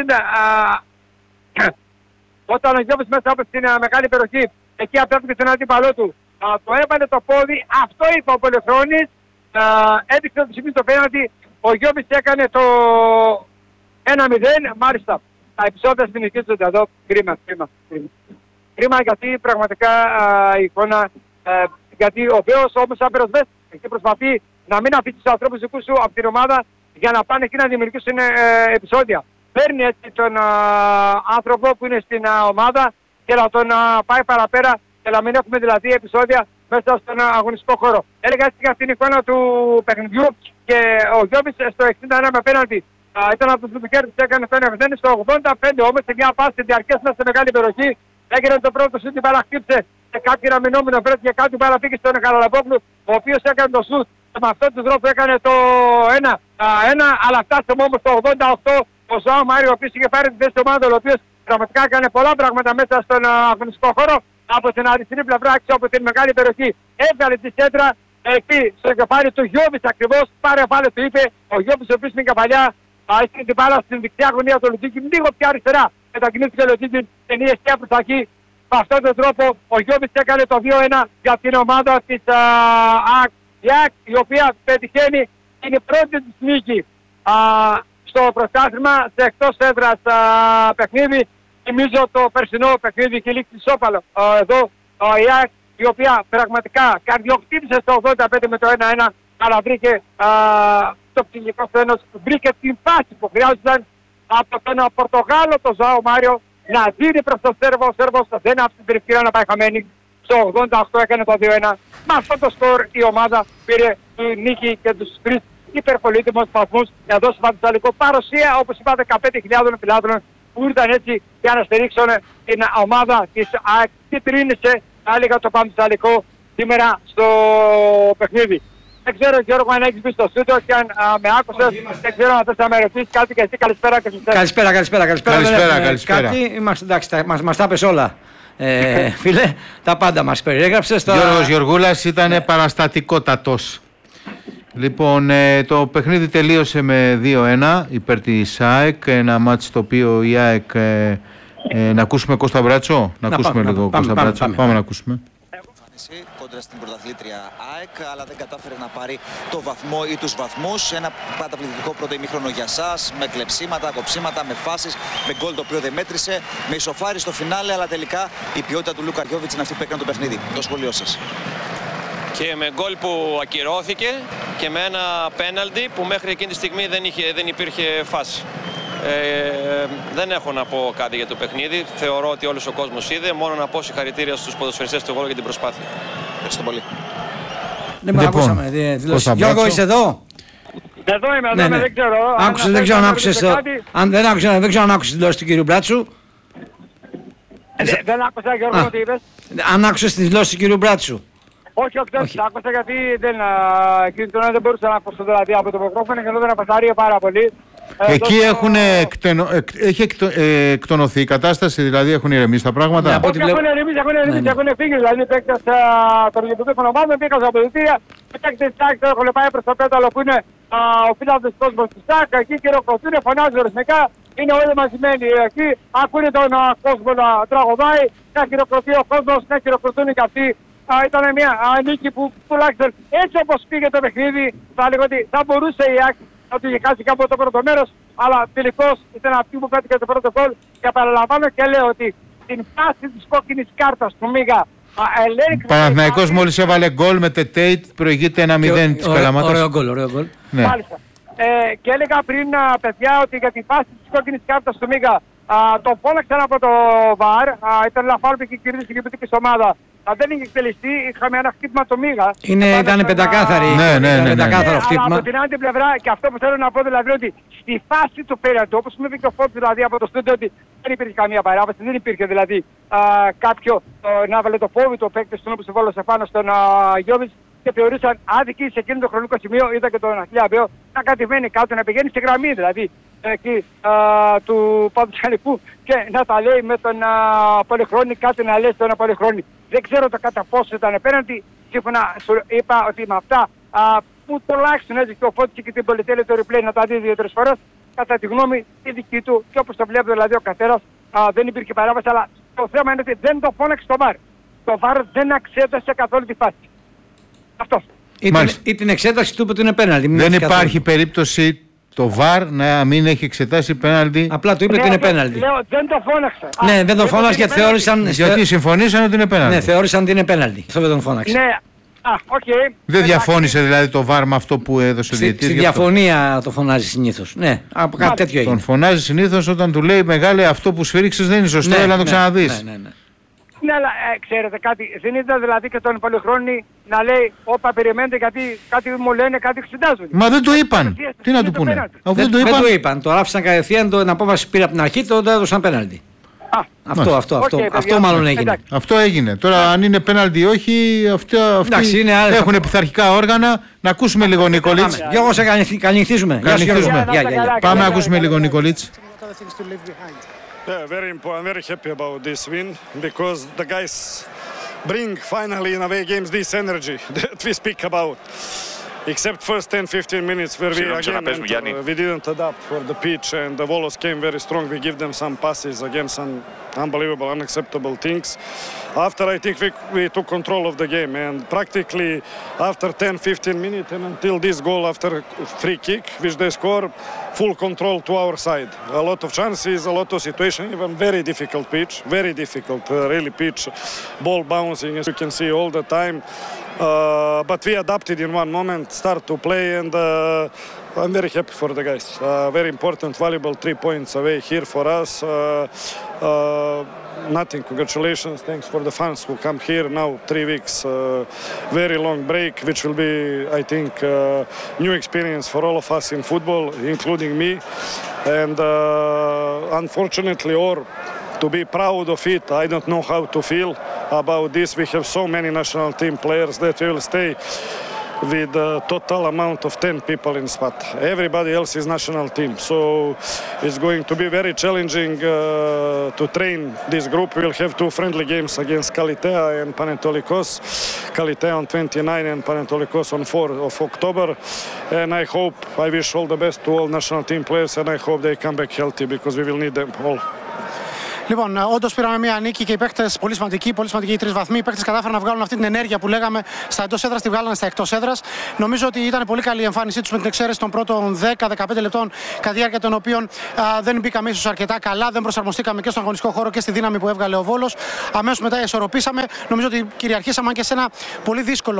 60. Όταν ο Γιώβης μέσα από την μεγάλη περιοχή, εκεί απέφυγε τον αντίπαλό του. Το έβαλε το πόδι, αυτό είπε ο Πολυχρόνης. Έδειξε ότι σημαίνει το πέναντι. Ο Γιώβης έκανε το 1-0. Μάλιστα, τα επεισόδια συνεχίζονται εδώ. Κρίμα γιατί πραγματικά η εικόνα, γιατί ο Βέος όμως άπειρος βες, εκεί προσπαθεί να μην αφήσει τους ανθρώπους δικούς σου από την ομάδα για να πάνε εκεί να δημιουργήσουν επεισόδια. Παίρνει έτσι τον άνθρωπο που είναι στην ομάδα και να τον πάει παραπέρα και να μην έχουμε δηλαδή επεισόδια μέσα στον αγωνιστικό χώρο. Έλεγα έτσι για την εικόνα του παιχνιδιού και ο Γιώβης στο 61 με πέναντι. Ήταν από τους Λουμπικέρτες, έκανε το 1-0 στο 85 όμως σε μια πάση διαρκές μέσα σε μεγάλη περιοχή. Έγινε το πρώτο σούτ, η μπάλα χτύπησε σε κάποιο αναμεινόμενο βρέτη και κάτι μπάλα πήγε στον Χαραλαμπόγλου, ο οποίος έκανε το σούτ. Με αυτόν τον τρόπο έκανε το 1-1, αλλά φτάσαμε όμως το 88 ο Ζωάο Μάριο, ο οποίος είχε πάρει τη θέση του Μάντολ, ο οποίος πραγματικά έκανε πολλά πράγματα μέσα στον αγωνιστικό χώρο. Από την αριστερή πλευρά, έξω από την μεγάλη περιοχή, έβγαλε τη σέντρα εκεί στο κεφάλι του Γιώβης ακριβώς. Πάρε πάλι, του είπε ο Γιώβης, ο οποίος είναι κεφαλιά. Έχει την μπάλα στην δεξιά γωνία του Λουτζίκη, λίγο πιο αριστερά. Μετακινήθηκε ο Λουτζίκη, ταινίε και προς τα εκεί. Με αυτόν τον τρόπο ο Γιώβης έκανε το 2-1 για την ομάδα της ΑΕΚ, η οποία πετυχαίνει την πρώτη της νίκη στο πρωτάθλημα σε εκτός έδρας παιχνίδι. Θυμίζω το περσινό παιχνίδι και λήξη ισόπαλο. Εδώ η ΑΕΚ, η οποία πραγματικά καρδιοκτήτησε στο 85 με το 1-1, αλλά βρήκε το ψηλικό φρένος, βρήκε την φάση που χρειάζονταν από τον Πορτογάλο, τον Ζωάο Μάριο, να δίνει προς τον Σέρβο. Ο Σέρβος δεν άφησε την ευκαιρία να πάει χαμένη. Στο 88 έκανε το 2-1. Με αυτό το σκορ η ομάδα πήρε τη νίκη και τους 3 υπερπολίτιμους βαθμούς εδώ στο Πανθεσσαλικό. Παρουσία, όπως είπα, 15.000 φιλάθλων που ήρθαν έτσι για να στηρίξουν την ομάδα της ΑΕΚ. Τι τρίνησε, έλεγα, το Πανθεσσαλικό σήμερα στο παιχνίδι. Δεν ξέρω, Γιώργο, αν έχεις μπει στο στούντιο και αν με άκουσες. Δεν ξέρω αν θες να με ρωτήσεις κάτι και εσύ. Καλησπέρα και σας. Καλησπέρα. Κάτι, είμαστε, εντάξει, μας τα πες όλα. Φίλε, τα πάντα μας περιέγραψες. Γιώργος Γεωργούλας ήταν παραστατικότατος. Λοιπόν, το παιχνίδι τελείωσε με 2-1 υπέρ της ΑΕΚ. Ένα μάτς το οποίο η ΑΕΚ... να ακούσουμε Κώστα Μπράτσο. Να ακούσουμε λίγο Κώστα Μπράτσο. Πάμε να ακούσουμε. Κόντρα στην πρωταθλήτρια ΑΕΚ, αλλά δεν κατάφερε να πάρει το βαθμό ή τους βαθμούς. Ένα καταπληκτικό πρώτο ημίχρονο για σας, με κλεψίματα, κοψίματα, με φάσεις, με γκολ το οποίο δεν μέτρησε, με ισοφάρι στο φινάλε, αλλά τελικά η ποιότητα του Λούκα Γιόβιτς είναι αυτή που έκανε το παιχνίδι. Το σχολείο σας. Και με γκολ που ακυρώθηκε και με ένα πέναλτι που μέχρι εκείνη τη στιγμή δεν υπήρχε φάση. Δεν έχω να πω κάτι για το παιχνίδι. Θεωρώ ότι όλος ο κόσμος είδε. Μόνο να πω συγχαρητήρια στους ποδοσφαιριστές του Βόλου για την προσπάθεια. Ευχαριστώ πολύ. Δεν ακούσαμε. Γιώργο, είσαι εδώ? Εδώ είμαι, δεν ξέρω. Άκουσες, δεν ξέρω αν άκουσες. Αν δεν άκουσες, δεν ξέρω αν άκουσες τη δηλώση του κύριου Μπράτσου. Δεν άκουσα, Γιώργο, τι είπες. Αν άκουσες τη δηλώση του κύριου Μπράτσου. Όχι, δεν άκουσα γιατί δεν μπορούσα να ακούσω δηλαδή από το μικρόφωνο και ενώ δεν απασταρεί πάρα πολύ. Εκεί έχει εκτονωθεί η κατάσταση, δηλαδή έχουν ηρεμήσει τα πράγματα. Όχι, έχουν ηρεμήσει, έχουν φύγει δηλαδή οι παίκτες των γειτονικών ομάδων, πήγαν στα αποδυτήρια, οι παίκτες της ΣΑΚ έχουν πάει προς το πέταλο που είναι ο φίλος κόσμος της ΣΑΚ, εκεί χειροκροτούν, φωνάζουν ρυθμικά, είναι όλοι μαζημένοι εκεί, ακούνε τον κόσμο να τραγουδάει, να χειροκροτεί ο κόσμος, να χειροκροτούν και αυτοί. Ήταν μια νίκη που τουλάχιστον έτσι όπως πήγε το παιχνίδι, θα λέγω ότι θα μπορούσε η ΑΕΚ να του είχε χάσει κάπου το πρώτο μέρος, αλλά τελικώς ήταν αυτή που πέτυχε το πρώτο γκολ. Και παραλαμβάνω και λέω ότι την φάση της κόκκινης κάρτας του Μίγα ο Παναθηναϊκός μόλις έβαλε γκολ με Τετέιτ, προηγείται 1-0 της Καλαμάτας. Ωραίο γκολ. Μάλιστα. Και έλεγα πριν, παιδιά, ότι για τη φάση της κόκκινης κάρτας του Μίγα το φώναξαν από το ΒΑΡ. Ήταν ένα φάουλ που είχε κερδίσει η κυβερνητική ομάδα. Δεν είχε εκτελεστεί, είχαμε ένα χτύπημα το Μίγα. Ήταν πεντακάθαρη. Πεντακάθαρο χτύπημα. Από την άλλη πλευρά, και αυτό που θέλω να πω δηλαδή, ότι στη φάση του πέραντο, όπως μου είπε και ο Φώτης δηλαδή από το στούντιο, ότι δεν υπήρχε καμία παράβαση, δεν υπήρχε δηλαδή κάποιο να βάλε το φόβο του παίκτη στον οποίο βόλωσε πάνω στον Γιώβιτς και θεωρούσαν άδικοι σε εκείνο το χρονικό σημείο. Είδα και τον Αχιλέα Μπέο να κατεβαίνει κάτω, να πηγαίνει στη γραμμή δηλαδή εκεί του Παπουτσανικού και να τα λέει με τον Πολυχρόνη, κάτι να λέει στον Πολυχρόνη. Δεν ξέρω το κατά πόσο ήταν απέναντι. Σύμφωνα σου είπα ότι με αυτά που τουλάχιστον έτσι και ο Φώτης και την πολυτέλεια του replay να τα δει 2-3 φορές, κατά τη γνώμη η δική του και όπως το βλέπει δηλαδή ο καθένας, δεν υπήρχε παράβαση. Αλλά το θέμα είναι ότι δεν το φώναξε το ΒΑΡ. Το ΒΑΡ δεν εξέτασε καθόλου τη φάση. Αυτό. Ή την εξέταση του είπε ότι είναι πέναλτι. Δεν υπάρχει περίπτωση το ΒΑΡ να μην έχει εξετάσει πέναλτι. Απλά του είπε ότι είναι πέναλτι. Λέω, δεν το φώναξε. Ναι, δεν το φώναξε γιατί θεώρησαν. Γιατί συμφωνήσαν ότι είναι πέναλτι. Ναι, θεώρησαν ότι είναι πέναλτι. Αυτό δεν τον φώναξε. Ναι. Okay. Δεν διαφώνησε δηλαδή το ΒΑΡ με αυτό που έδωσε ο διαιτητής. Στη διαφωνία το φωνάζει συνήθως. Ναι, από κάτι τέτοιο έγινε. Τον φωνάζει συνήθως όταν του λέει μεγάλε αυτό που σφύριξες δεν είναι σωστό, έλα να το ξαναδείς. Ναι, αλλά ξέρετε κάτι, δεν είδα δηλαδή και τον Πολυχρόνη να λέει όπα περιμένετε γιατί κάτι μου λένε, κάτι εξετάζουν. Μα δεν το είπαν. Τι να του πούνε. Δεν το είπαν. Το άφησαν κατευθείαν, την απόφαση πήρε από την αρχή, το έδωσαν πέναλτι. Αυτό μάλλον έγινε. Αυτό έγινε. Τώρα αν είναι πέναλτι ή όχι, αυτοί έχουν πειθαρχικά όργανα. Να ακούσουμε λίγο Νικολίτς. Γιώργο, σε καληνυχτίζουμε. Πάμε να ακούσουμε λίγο Νικολίτς. Yeah, I'm very happy about this win because the guys bring finally in away games this energy that we speak about. Except first 10-15 minutes where we again we didn't adapt for the pitch and the Volos came very strong. We give them some passes, again some unbelievable, unacceptable things. After I think we took control of the game and practically after 10-15 minutes and until this goal after free kick which they score, full control to our side. A lot of chances, a lot of situations, even very difficult pitch, very difficult really pitch, ball bouncing as you can see all the time. But we adapted in one moment, start to play and I'm very happy for the guys. Very important, valuable 3 points away here for us. Nothing, congratulations, thanks for the fans who come here now 3 weeks, very long break which will be I think new experience for all of us in football including me and unfortunately or to be proud of it, I don't know how to feel about this. We have so many national team players that will stay with a total amount of 10 people in Sparta. Everybody else is national team. So it's going to be very challenging to train this group. We'll have 2 friendly games against Kalitea and Panetolikos. Kalitea on 29 and Panetolikos on 4 of October. And I hope, I wish all the best to all national team players and I hope they come back healthy because we will need them all. Λοιπόν, όντως πήραμε μια νίκη και οι παίκτες πολύ σημαντικοί οι 3 βαθμοί. Οι παίκτες κατάφεραν να βγάλουν αυτή την ενέργεια που λέγαμε στα εντός έδρας, τη βγάλανε στα εκτός έδρας. Νομίζω ότι ήταν πολύ καλή η εμφάνισή τους με την εξαίρεση των πρώτων 10-15 λεπτών, κατά τη διάρκεια των οποίων δεν μπήκαμε ίσως αρκετά καλά, δεν προσαρμοστήκαμε και στον αγωνιστικό χώρο και στη δύναμη που έβγαλε ο Βόλος. Αμέσως μετά ισορροπήσαμε. Νομίζω ότι κυριαρχήσαμε και σε ένα πολύ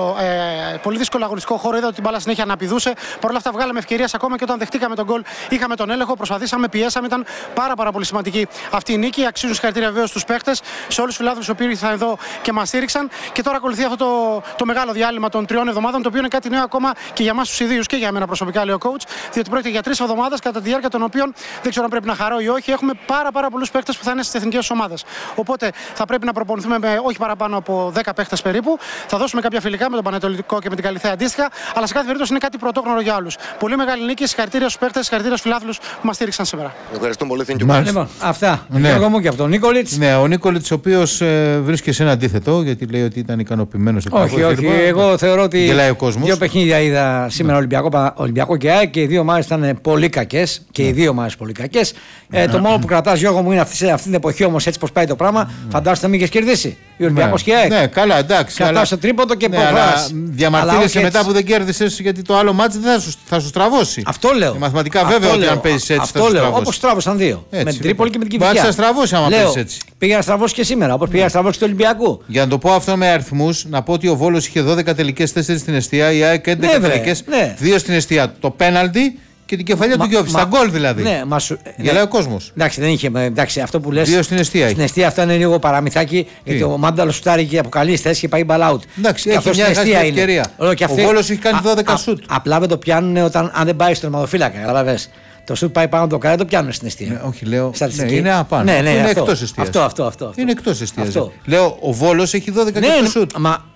δύσκολο αγωνιστικό χώρο. Είδα ότι την μπάλα συνέχεια αναπηδούσε. Παρ' όλα αυτά βγάλαμε ευκαιρίες ακόμα και όταν δεχτήκαμε τον γκολ. Είχαμε τον έλεγχο, προσπαθήσαμε, πιέσαμε. Ήταν πάρα πολύ σημαντική αυτή η νίκη. Αξίζουν συγχαρητήρια βεβαίως στους παίκτες, σε όλους τους φιλάθλους που ήρθαν εδώ και μας στήριξαν. Και τώρα ακολουθεί αυτό το μεγάλο διάλειμμα των 3 εβδομάδων, το οποίο είναι κάτι νέο ακόμα και για εμάς τους ιδίους και για μένα προσωπικά, λέει ο coach. Διότι πρόκειται για 3 εβδομάδες κατά τη διάρκεια των οποίων δεν ξέρω αν πρέπει να χαρώ ή όχι. Έχουμε πάρα πολλούς παίκτες που θα είναι στις εθνικές ομάδες. Οπότε θα πρέπει να προπονηθούμε με όχι παραπάνω από 10 παίκτες περίπου. Θα δώσουμε κάποια φιλικά με τον Πανετολικό και με την Καλιθέα αντίστοιχα. Αλλά σε κάθε περίπτωση είναι κάτι πρωτόγνωρο για όλους. Πολύ μεγάλη νίκη. Συγχαρητήρια στους παίκτες, συγχαρητήρια στους φιλάθλους που μας στήριξαν σήμερα. Ευχαριστούμε πολύ. Λοιπόν, αυτά. Εγώ μου και από τον Νίκολιτς. Ναι, ο Νίκολιτς, ο οποίος βρίσκεται σε ένα αντίθετο, γιατί λέει ότι ήταν ικανοποιημένος. Όχι. Εγώ θεωρώ ότι 2 παιχνίδια είδα σήμερα Ολυμπιακό και ΑΕΚ και οι δύο ομάδες ήταν πολύ κακές. Και οι δύο ομάδες πολύ κακές. Το μόνο που κρατάς, Γιώργο μου, είναι αυτή την εποχή όμως, έτσι πως πάει το πράγμα, φαντάζομαι να μην είχες κερδίσει. Ο Ολυμπιακός και ΑΕΚ. Ναι, καλά, εντάξει. Κρατάς το τρίποντο και προχωράς. Διαμαρτύρεσαι μετά που δεν κέρδισες, γιατί το άλλο μάτς δεν θα σου στραβώσει. Αυτό λέω. Μαθηματικά βέβαια ότι αν παίζεις έτσι. Αυτό λέω. Όπως στράβωσαν δύο. Με την Τρίπολη και με την Κηφισιά. Μπα στραβώσει άμα παίζεις έτσι. Πήγα να στραβώσει και σήμερα, όπως πήγα να στραβώσει του Ολυμπιακού. Για να το πω αυτό με αριθμούς, να πω ότι ο Βόλος είχε 12 τελικές, 4 στην εστία, η ΑΕΚ 11 τελικές, 2 στην εστία. Το πέναλτι και την κεφαλιά του Γιώβη. Στα γκολ δηλαδή. Ναι, γελάει ο κόσμος. Εντάξει, δεν είχε. Εντάξει, αυτό που λες. 2 στην εστία. Στην εστία αυτό είναι λίγο παραμυθάκι. Γιατί ο Μάνταλο σουτάρει και από καλή θέση και πάει μπαλάουτ. Εντάξει, έχει μια ευκαιρία. Ο Βόλος έχει κάνει 12 σουτ. Απλά δεν το πιάνουν αν δεν πάει στον τερματοφύλακα. Καταλαβες. Το σουτ πάει πάνω από το καρέ, το πιάνουν στην εστία. Όχι, λέω. Στατιστική. Είναι απάνω. Ναι, είναι εκτός εστίας. Αυτό. Είναι εκτός εστίας. Λέω, ο Βόλος έχει 12 σουτ.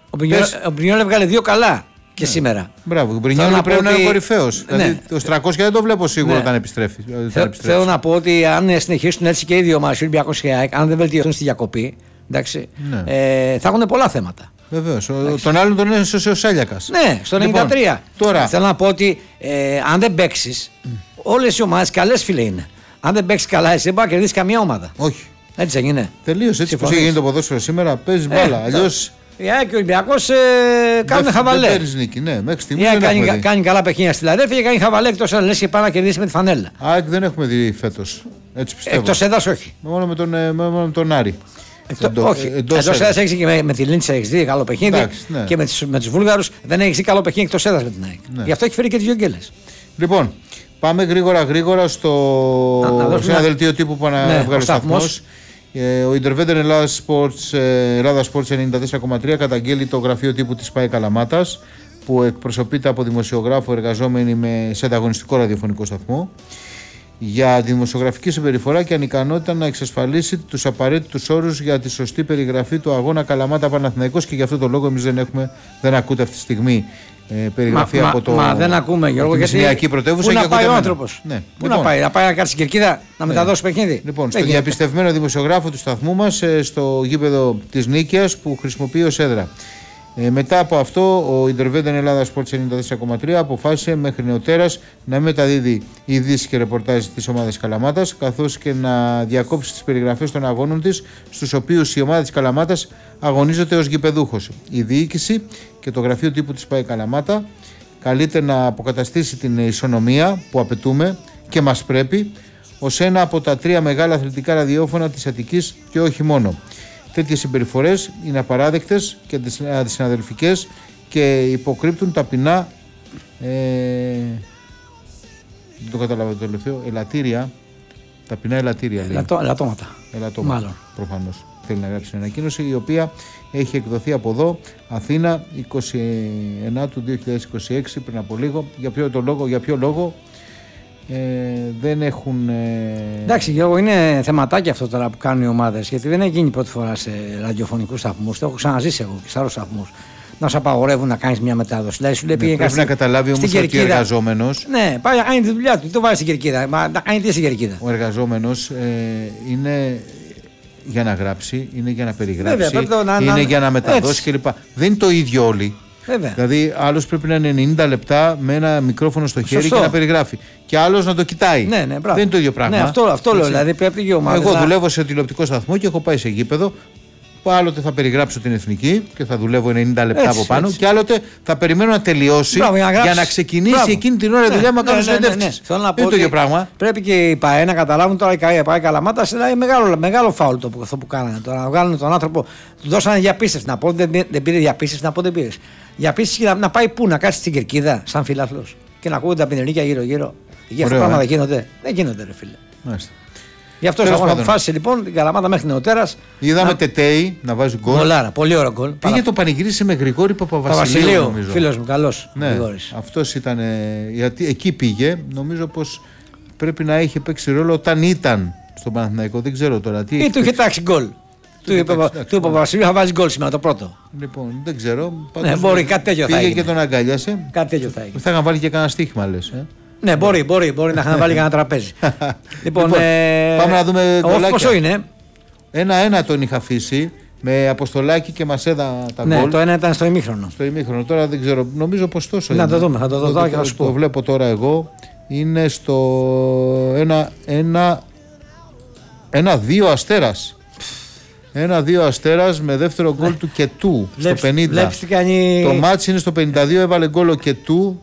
Ο Μπρινιόλ έβγαλε 2 καλά. Και σήμερα. Μπράβο, ο Μπρινιόλ πρέπει να είναι κορυφαίος. Δηλαδή, το 300 δεν το βλέπω σίγουρα όταν επιστρέφει. Θέλω να πω ότι αν συνεχίσουν έτσι και οι δύο ομάδες, Ολυμπιακός και ΑΕΚ, αν δεν βελτιωθούν στη διακοπή, εντάξει, θα έχουν πολλά θέματα. Βεβαίως. Τον άλλον τον έσωσε ο Σέλιακας. Ναι, στο 93. Τώρα. Θέλω να πω ότι αν δεν παίξεις, όλες οι ομάδες καλές, φίλε, είναι. Αν δεν παίξεις καλά, εσύ δεν μπορεί να κερδίσεις καμία ομάδα. Όχι. Έτσι έγινε. Τελείως έτσι πως έγινε το ποδόσφαιρο σήμερα. Παίζεις μπάλα. Αλλιώς. Η ΑΕΚ και ο Ολυμπιακός κάνουν χαβαλέ. Δεν παίρνεις νίκη, ναι. Μέχρι στιγμής η ΑΕΚ κάνει καλά παιχνίδια στη Λαδέφη και κάνει χαβαλέ εκτός έδρας. Λες και πάει να κερδίσει με τη φανέλα. ΑΕΚ δεν έχουμε δει φέτος. Έτσι πιστεύω. Εκτός έδρας όχι. Μόνο με τον Άρη. Όχι. Εκτός έδρας έχεις και με τη Λίντσα έχεις δει καλό παιχνίδι. Ναι. Και με τους Βούλγαρους δεν έχεις δει καλό παιχνίδι εκτός έδρας με την ΑΕΚ. Ναι. Γι' αυτό έχει φέρει και 2 γκέλες. Λοιπόν, πάμε γρήγορα στο δελτίο τύπου που αναβγάλει ο σταθμός. Ο Intervender Ελλάδα Sports 94,3 καταγγέλει το γραφείο τύπου της ΠΑΕ Καλαμάτας, που εκπροσωπείται από δημοσιογράφο εργαζόμενοι σε ανταγωνιστικό ραδιοφωνικό σταθμό, για τη δημοσιογραφική συμπεριφορά και ανικανότητα να εξασφαλίσει τους απαραίτητους όρους για τη σωστή περιγραφή του αγώνα Καλαμάτα Παναθηναϊκός, και γι' αυτό το λόγο εμείς δεν ακούτε αυτή τη στιγμή περιγραφή από το. Μα δεν ακούμε, Γιώργο, γιατί. Πρωτεύουσα. Πού να πάει ο άνθρωπος. Ναι. Πού να πάει να κάτσει στην Κερκίδα να μεταδώσει παιχνίδι. Λοιπόν, στον διαπιστευμένο δημοσιογράφο του σταθμού μας στο γήπεδο της Νίκαιας που χρησιμοποιεί ως έδρα. Μετά από αυτό, ο Intervender Ελλάδα Sports 94,3 αποφάσισε μέχρι νεοτέρας να μην μεταδίδει ειδήσεις και ρεπορτάζ της ομάδας Καλαμάτας, καθώς και να διακόψει τις περιγραφές των αγώνων της, στους οποίους η ομάδα της Καλαμάτας αγωνίζεται ως γηπεδούχος. Η διοίκηση και το γραφείο τύπου της ΠΑΕ Καλαμάτα καλείται να αποκαταστήσει την ισονομία που απαιτούμε και μας πρέπει ως ένα από τα 3 μεγάλα αθλητικά ραδιόφωνα της Αττικής και όχι μόνο. Τέτοιες συμπεριφορές είναι απαράδεκτες και αντισυναδελφικές και υποκρύπτουν ταπεινά δεν το καταλάβω το τελευταίο, ελαττήρια, ταπεινά ελαττήρια λέει. Ελαττώματα. Μάλλον. Προφανώς θέλει να γράψει την ανακοίνωση, η οποία έχει εκδοθεί από εδώ, Αθήνα, 29 του 2026, πριν από λίγο. Για ποιο λόγο δεν έχουν. Εντάξει, Γιώργο, είναι θεματάκι αυτό τώρα που κάνουν οι ομάδες, γιατί δεν έχει γίνει πρώτη φορά σε ραδιοφωνικούς σταθμούς. Το έχω ξαναζήσει εγώ και σε άλλους σταθμούς. Να σου απαγορεύουν να κάνεις μια μετάδοση. Δηλαδή, σου λέει, πρέπει να καταλάβει όμως ότι ο εργαζόμενος. Ναι, πάει να κάνει τη δουλειά του. Το βάζει στην Κερκίδα. Μα να κάνει τι στην Κερκίδα. Ο εργαζόμενος είναι για να γράψει, είναι για να περιγράψει, είναι για να μεταδώσει κλπ. Δεν είναι το ίδιο όλοι. Βέβαια. Δηλαδή, άλλος πρέπει να είναι 90 λεπτά με ένα μικρόφωνο στο χέρι και να περιγράφει. Και άλλος να το κοιτάει. Ναι, δεν είναι το ίδιο πράγμα. Ναι, αυτό λέω. Δηλαδή, πρέπει η ομάδα. Εγώ δουλεύω σε τηλεοπτικό σταθμό και έχω πάει σε γήπεδο. Άλλοτε θα περιγράψω την εθνική και θα δουλεύω 90 λεπτά από πάνω. Και άλλοτε θα περιμένω να τελειώσει για να ξεκινήσει εκείνη την ώρα η δουλειά μου να κάνω συνέντευξη. Θέλω να πω το ίδιο πράγμα. Πρέπει και οι ΠΑΕ να καταλάβουν τώρα η ΠΑΕ Καλαμάτα. Είναι μεγάλο φάουλ αυτό που κάνανε τώρα. Να βγάλουν τον άνθρωπο. Του δώσανε διαπίστευση. Να πω δεν πήρε διαπίστευση, να πω δεν πήρε. Διαπίστευση να πάει πού, να κάτσει στην κερκίδα σαν φιλάθλος και να ακούγονται τα πινελίκια γύρω-γύρω. Για αυτά τα πράγματα γίνονται. Δεν γίνονται, ρε φίλε. Γι' αυτό αποφάσισε λοιπόν την Καλαμάτα μέχρι νεοτέρας. Είδαμε Τετέι να βάζει γκολ. Γκολάρα, πολύ ωραίο γκολ. Πήγε το πανηγύρισε με Γρηγόρη Παπαβασιλείου. Φίλος μου, καλός. Ναι, αυτός ήταν. Γιατί εκεί πήγε, νομίζω πως πρέπει να είχε παίξει ρόλο όταν ήταν στον Παναθηναϊκό. Δεν ξέρω τώρα τι. Ή του είχε τάξει γκολ. Του Παπαβασιλείου θα βάζει γκολ σήμερα το πρώτο. Λοιπόν, δεν ξέρω. Ναι, μπορεί, κάτι τέτοιο θα πήγε και τον αγκάλιασε. Κάτι τέτοιο θα έγινε. Θα είχαν βάλει και κανένα στοίχημα, λες. Ναι, μπορεί να είχαν βάλει κανένα τραπέζι. Λοιπόν, πάμε να δούμε γκολάκια. Πόσο είναι? 1-1 τον είχα αφήσει με Αποστολάκη και Μασέδα τα γκολ. Ναι, το ένα ήταν στο ημίχρονο. Στο ημίχρονο, τώρα δεν ξέρω, νομίζω πως τόσο είναι. Να το δούμε, θα το δω και θα σου πω. Το βλέπω τώρα εγώ, είναι στο 1-2 Αστέρας. 1-2 Αστέρας με δεύτερο γκολ του Κετού στο 50. Το μάτς είναι στο 52, έβαλε γκολ ο Κετού.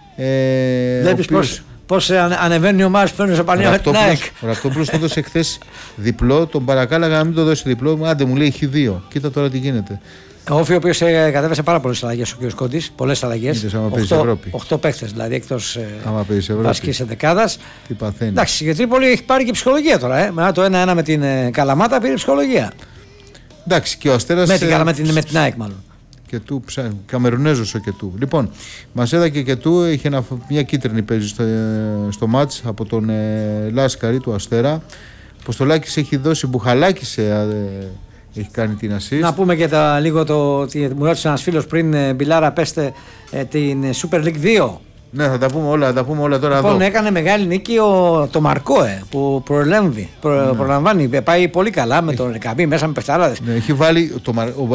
Βλέπεις πώς ανεβαίνει ο ομάδας που φέρνει σε πανία με την ΑΕΚ. Ο Ραυτόπουλος το έδωσε χθες διπλό, τον παρακάλαγα να μην το δώσει διπλό. Άντε μου λέει έχει 2. Κοίτα τώρα τι γίνεται. Ο Όφη ο οποίος κατέβασε πάρα πολλές αλλαγές ο κ. Κόντης. Πολλές αλλαγές. 8 παίχτες δηλαδή εκτός βασικής εντεκάδας. Τι παθαίνει. Εντάξει, η Τρίπολη έχει πάρει και ψυχολογία τώρα. Μετά το 1-1 με την Καλαμάτα πήρε ψυχολογία. Εντάξει, και ο Αστέρας. Με την ΑΕΚ μάλλον. Κετού, Καμερουνέζος ο Κετού. Λοιπόν, Μασέδα και Κετού είχε μια κίτρινη παίζει στο μάτς από τον Λάσκαρη του Αστέρα. Αποστολάκης έχει δώσει, Μπουχαλάκης έχει κάνει την assist. Να πούμε και λίγο μου ρώτησε ένας φίλος πριν, Μπιλάρα πέστε την Super League 2. Ναι, θα τα πούμε όλα τώρα λοιπόν, εδώ. Έκανε μεγάλη νίκη το Μαρκό που προλαμβάνει. Πάει πολύ καλά με τον Ελκαμπή μέσα με παιχταράδες. Ναι, έχει βάλει ο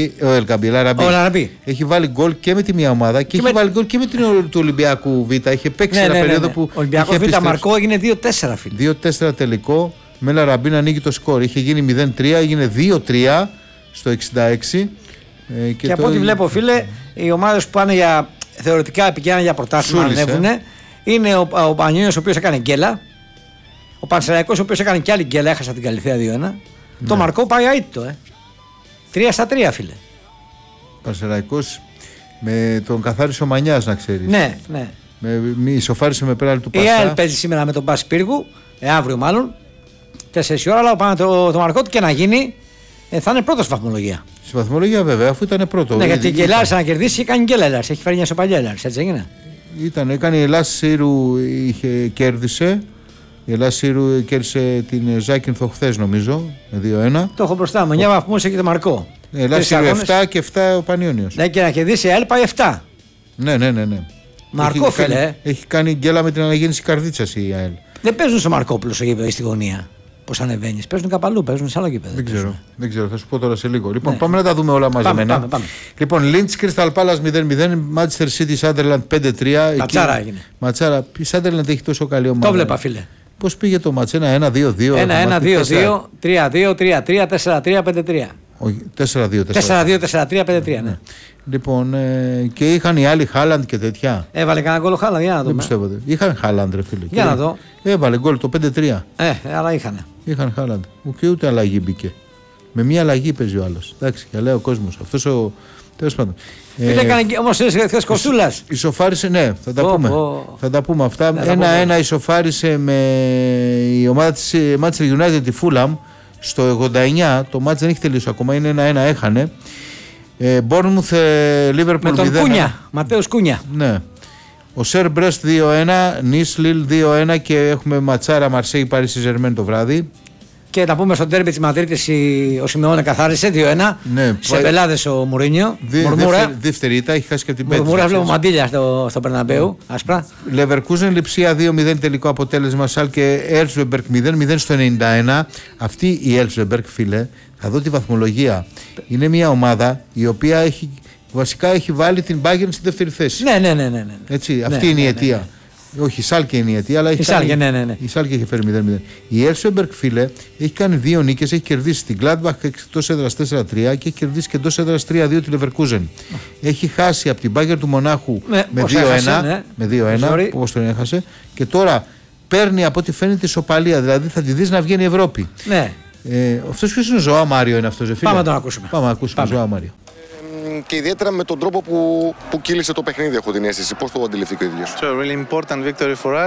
Ελκαμπή έχει βάλει γκολ και με τη μία ομάδα και έχει βάλει γκολ και με την του Ολυμπιακού Β. Είχε παίξει ένα περίοδο που. Ο Ολυμπιακό Β Μαρκό έγινε 2-4 φίλε. 2-4 τελικό. Με Λαραμπή να ανοίγει το σκορ. Είχε γίνει 0-3, έγινε 2-3 στο 66. Και από ό,τι βλέπω, φίλε, οι ομάδες που πάνε για. Θεωρητικά πηγαίνουν για πρωτάθλημα να ανέβουν. Είναι ο Πανιόνιος ο οποίος έκανε γκέλα. Ο Πανσεραϊκός ο οποίος έκανε κι άλλη γκέλα. Έχασα την Καλυθέα 2-1. Ναι. Το Μαρκό πάει αίτητο. 3-3 φίλε. Πανσεραϊκός με τον καθάρισε ο Μανιάς να ξέρεις. Ναι. Ισοφάρισε με πέναλτι του Πασά. Η ΑΕΛ παίζει σήμερα με τον Πάση Πύργου. Αύριο μάλλον. 4 ώρα. Αλλά πάνω το Μαρκό του και να γίνει θα είναι πρώτος στη βαθμολογία. Στη βαθμολογία βέβαια, αφού ήταν πρώτο. Ναι, γιατί η Ελλάς να κερδίσει έκανε γκέλα Ελλάς. Έχει φέρει μια σοπαλιά Ελλάς, έτσι έγινε. Έκανε η Ελλάς Σύρου, κέρδισε. Η Ελλάς Σύρου κέρδισε την Ζάκυνθο χθες νομίζω, με 2-1. Το έχω μπροστά μου, 9 βαθμούς έχει το Μαρκό. Η Ελλάς Σύρου 7 και 7 ο Πανιόνιος. Ναι, και να κερδίσει η ΑΕΛ πάει 7. Ναι. Μαρκό φίλε. Έχει κάνει γκέλα με την αναγέννηση καρδίτσας η ΑΕΛ. Δεν παίζουν στο Μαρκόπουλο στο γήπεδο ή στη γωνία. Πώς ανεβαίνεις, παίζουν καπαλού, παίζουν σε άλλο γήπεδο. Δεν ξέρω, θα σου πω τώρα σε λίγο. Λοιπόν, πάμε να τα δούμε όλα μαζεμένα. Πάμε. Λοιπόν, Lynch Crystal Palace 0-0, Manchester City Sunderland 5-3. Ματσάρα έγινε. Ματσάρα, η Sunderland έχει τόσο καλή ομάδα. Το βλέπα, φίλε. Πώς πήγε το μάτς, 1-2-2. 1-1-2-2, 3-2, 3-3, 4-3, 5-3. 4-2-4-3, 5-3, ναι. Λοιπόν, και είχαν οι άλλοι Χάλαντ και τέτοια. Έβαλε κανένα γκολ ο Χάλαντ, για να δούμε. Δεν πιστεύω. Είχαν Χάλαντ, ρε φίλε. Για να δω. Έβαλε γκολ το 5-3. Αλλά είχαν. Είχαν Χάλαντ. Και ούτε αλλαγή μπήκε. Με μία αλλαγή παίζει ο άλλος. Εντάξει, και λέει ο κόσμος. Αυτός ο. Τέλος πάντων. Φίλε, έκανε όμως χθες Κοστούλας. Ισοφάρισε, ναι, θα τα πούμε. Θα τα πούμε αυτά. 1-1 ισοφάρισε με η ομάδα της Manchester United, τη Fulham. Στο 89, το μάτς δεν έχει τελειώσει ακόμα, είναι 1-1, έχανε. Bournemouth, Liverpool 0-1. Με τον Κούνια, Ματέος Κούνια. Ναι. Ο Σερ Μπρέστ 2-1, Νις Λιλ 2-1 και έχουμε ματσάρα Μαρσέη Παρί Σεζερμέν το βράδυ. Και να πούμε στο ντέρμπι της Μαδρίτης ο Σιμεώνε καθάρισε 2-1. Ναι, σε πελάδες ο Μουρίνιο. Δεύτερη ήττα, έχει χάσει και από την πέμπτη. Μουρμούρα βλέπω μαντήλια στο Περναμπέου, άσπρα. Λεβερκούζεν Λειψία 2-0 τελικό αποτέλεσμα. Σάλκε Έλσβεμπερκ 0-0 στο 91. Αυτή η Έλσβεμπερκ, φίλε, θα δω τη βαθμολογία. Είναι μια ομάδα η οποία έχει Βασικά έχει βάλει την Bayern στη δεύτερη θέση. Ναι. Έτσι, αυτή είναι η αιτία. Όχι, η Σάλκε είναι η αιτία, αλλά η Σάλκε έχει φέρει 0-0. Η Έλσεμπεργκ, φίλε, έχει κάνει 2 νίκες, έχει κερδίσει την Gladbach εκτός έδρας 4-3 και έχει κερδίσει και εντός έδρας 3-2 τη Leverkusen. Έχει χάσει από την Bayern του Μονάχου με 2-1, όπως τον έχασε, και τώρα παίρνει από ό,τι φαίνεται ισοπαλία, δηλαδή θα τη δεις να βγαίνει η Ευρώπη. Ναι. Αυτός ποιος είναι ο Ζωά Μάριο, είναι αυτός, φίλε? Πάμε να τον ακούσουμε. Πάμε να ακούσουμε Ζωά Μάριο. Και ιδιαίτερα με τον τρόπο που κύλησε το παιχνίδι, έχω την αίσθηση. Πώς το αντιληφθήκε ο ίδιος? So, really important victory for us.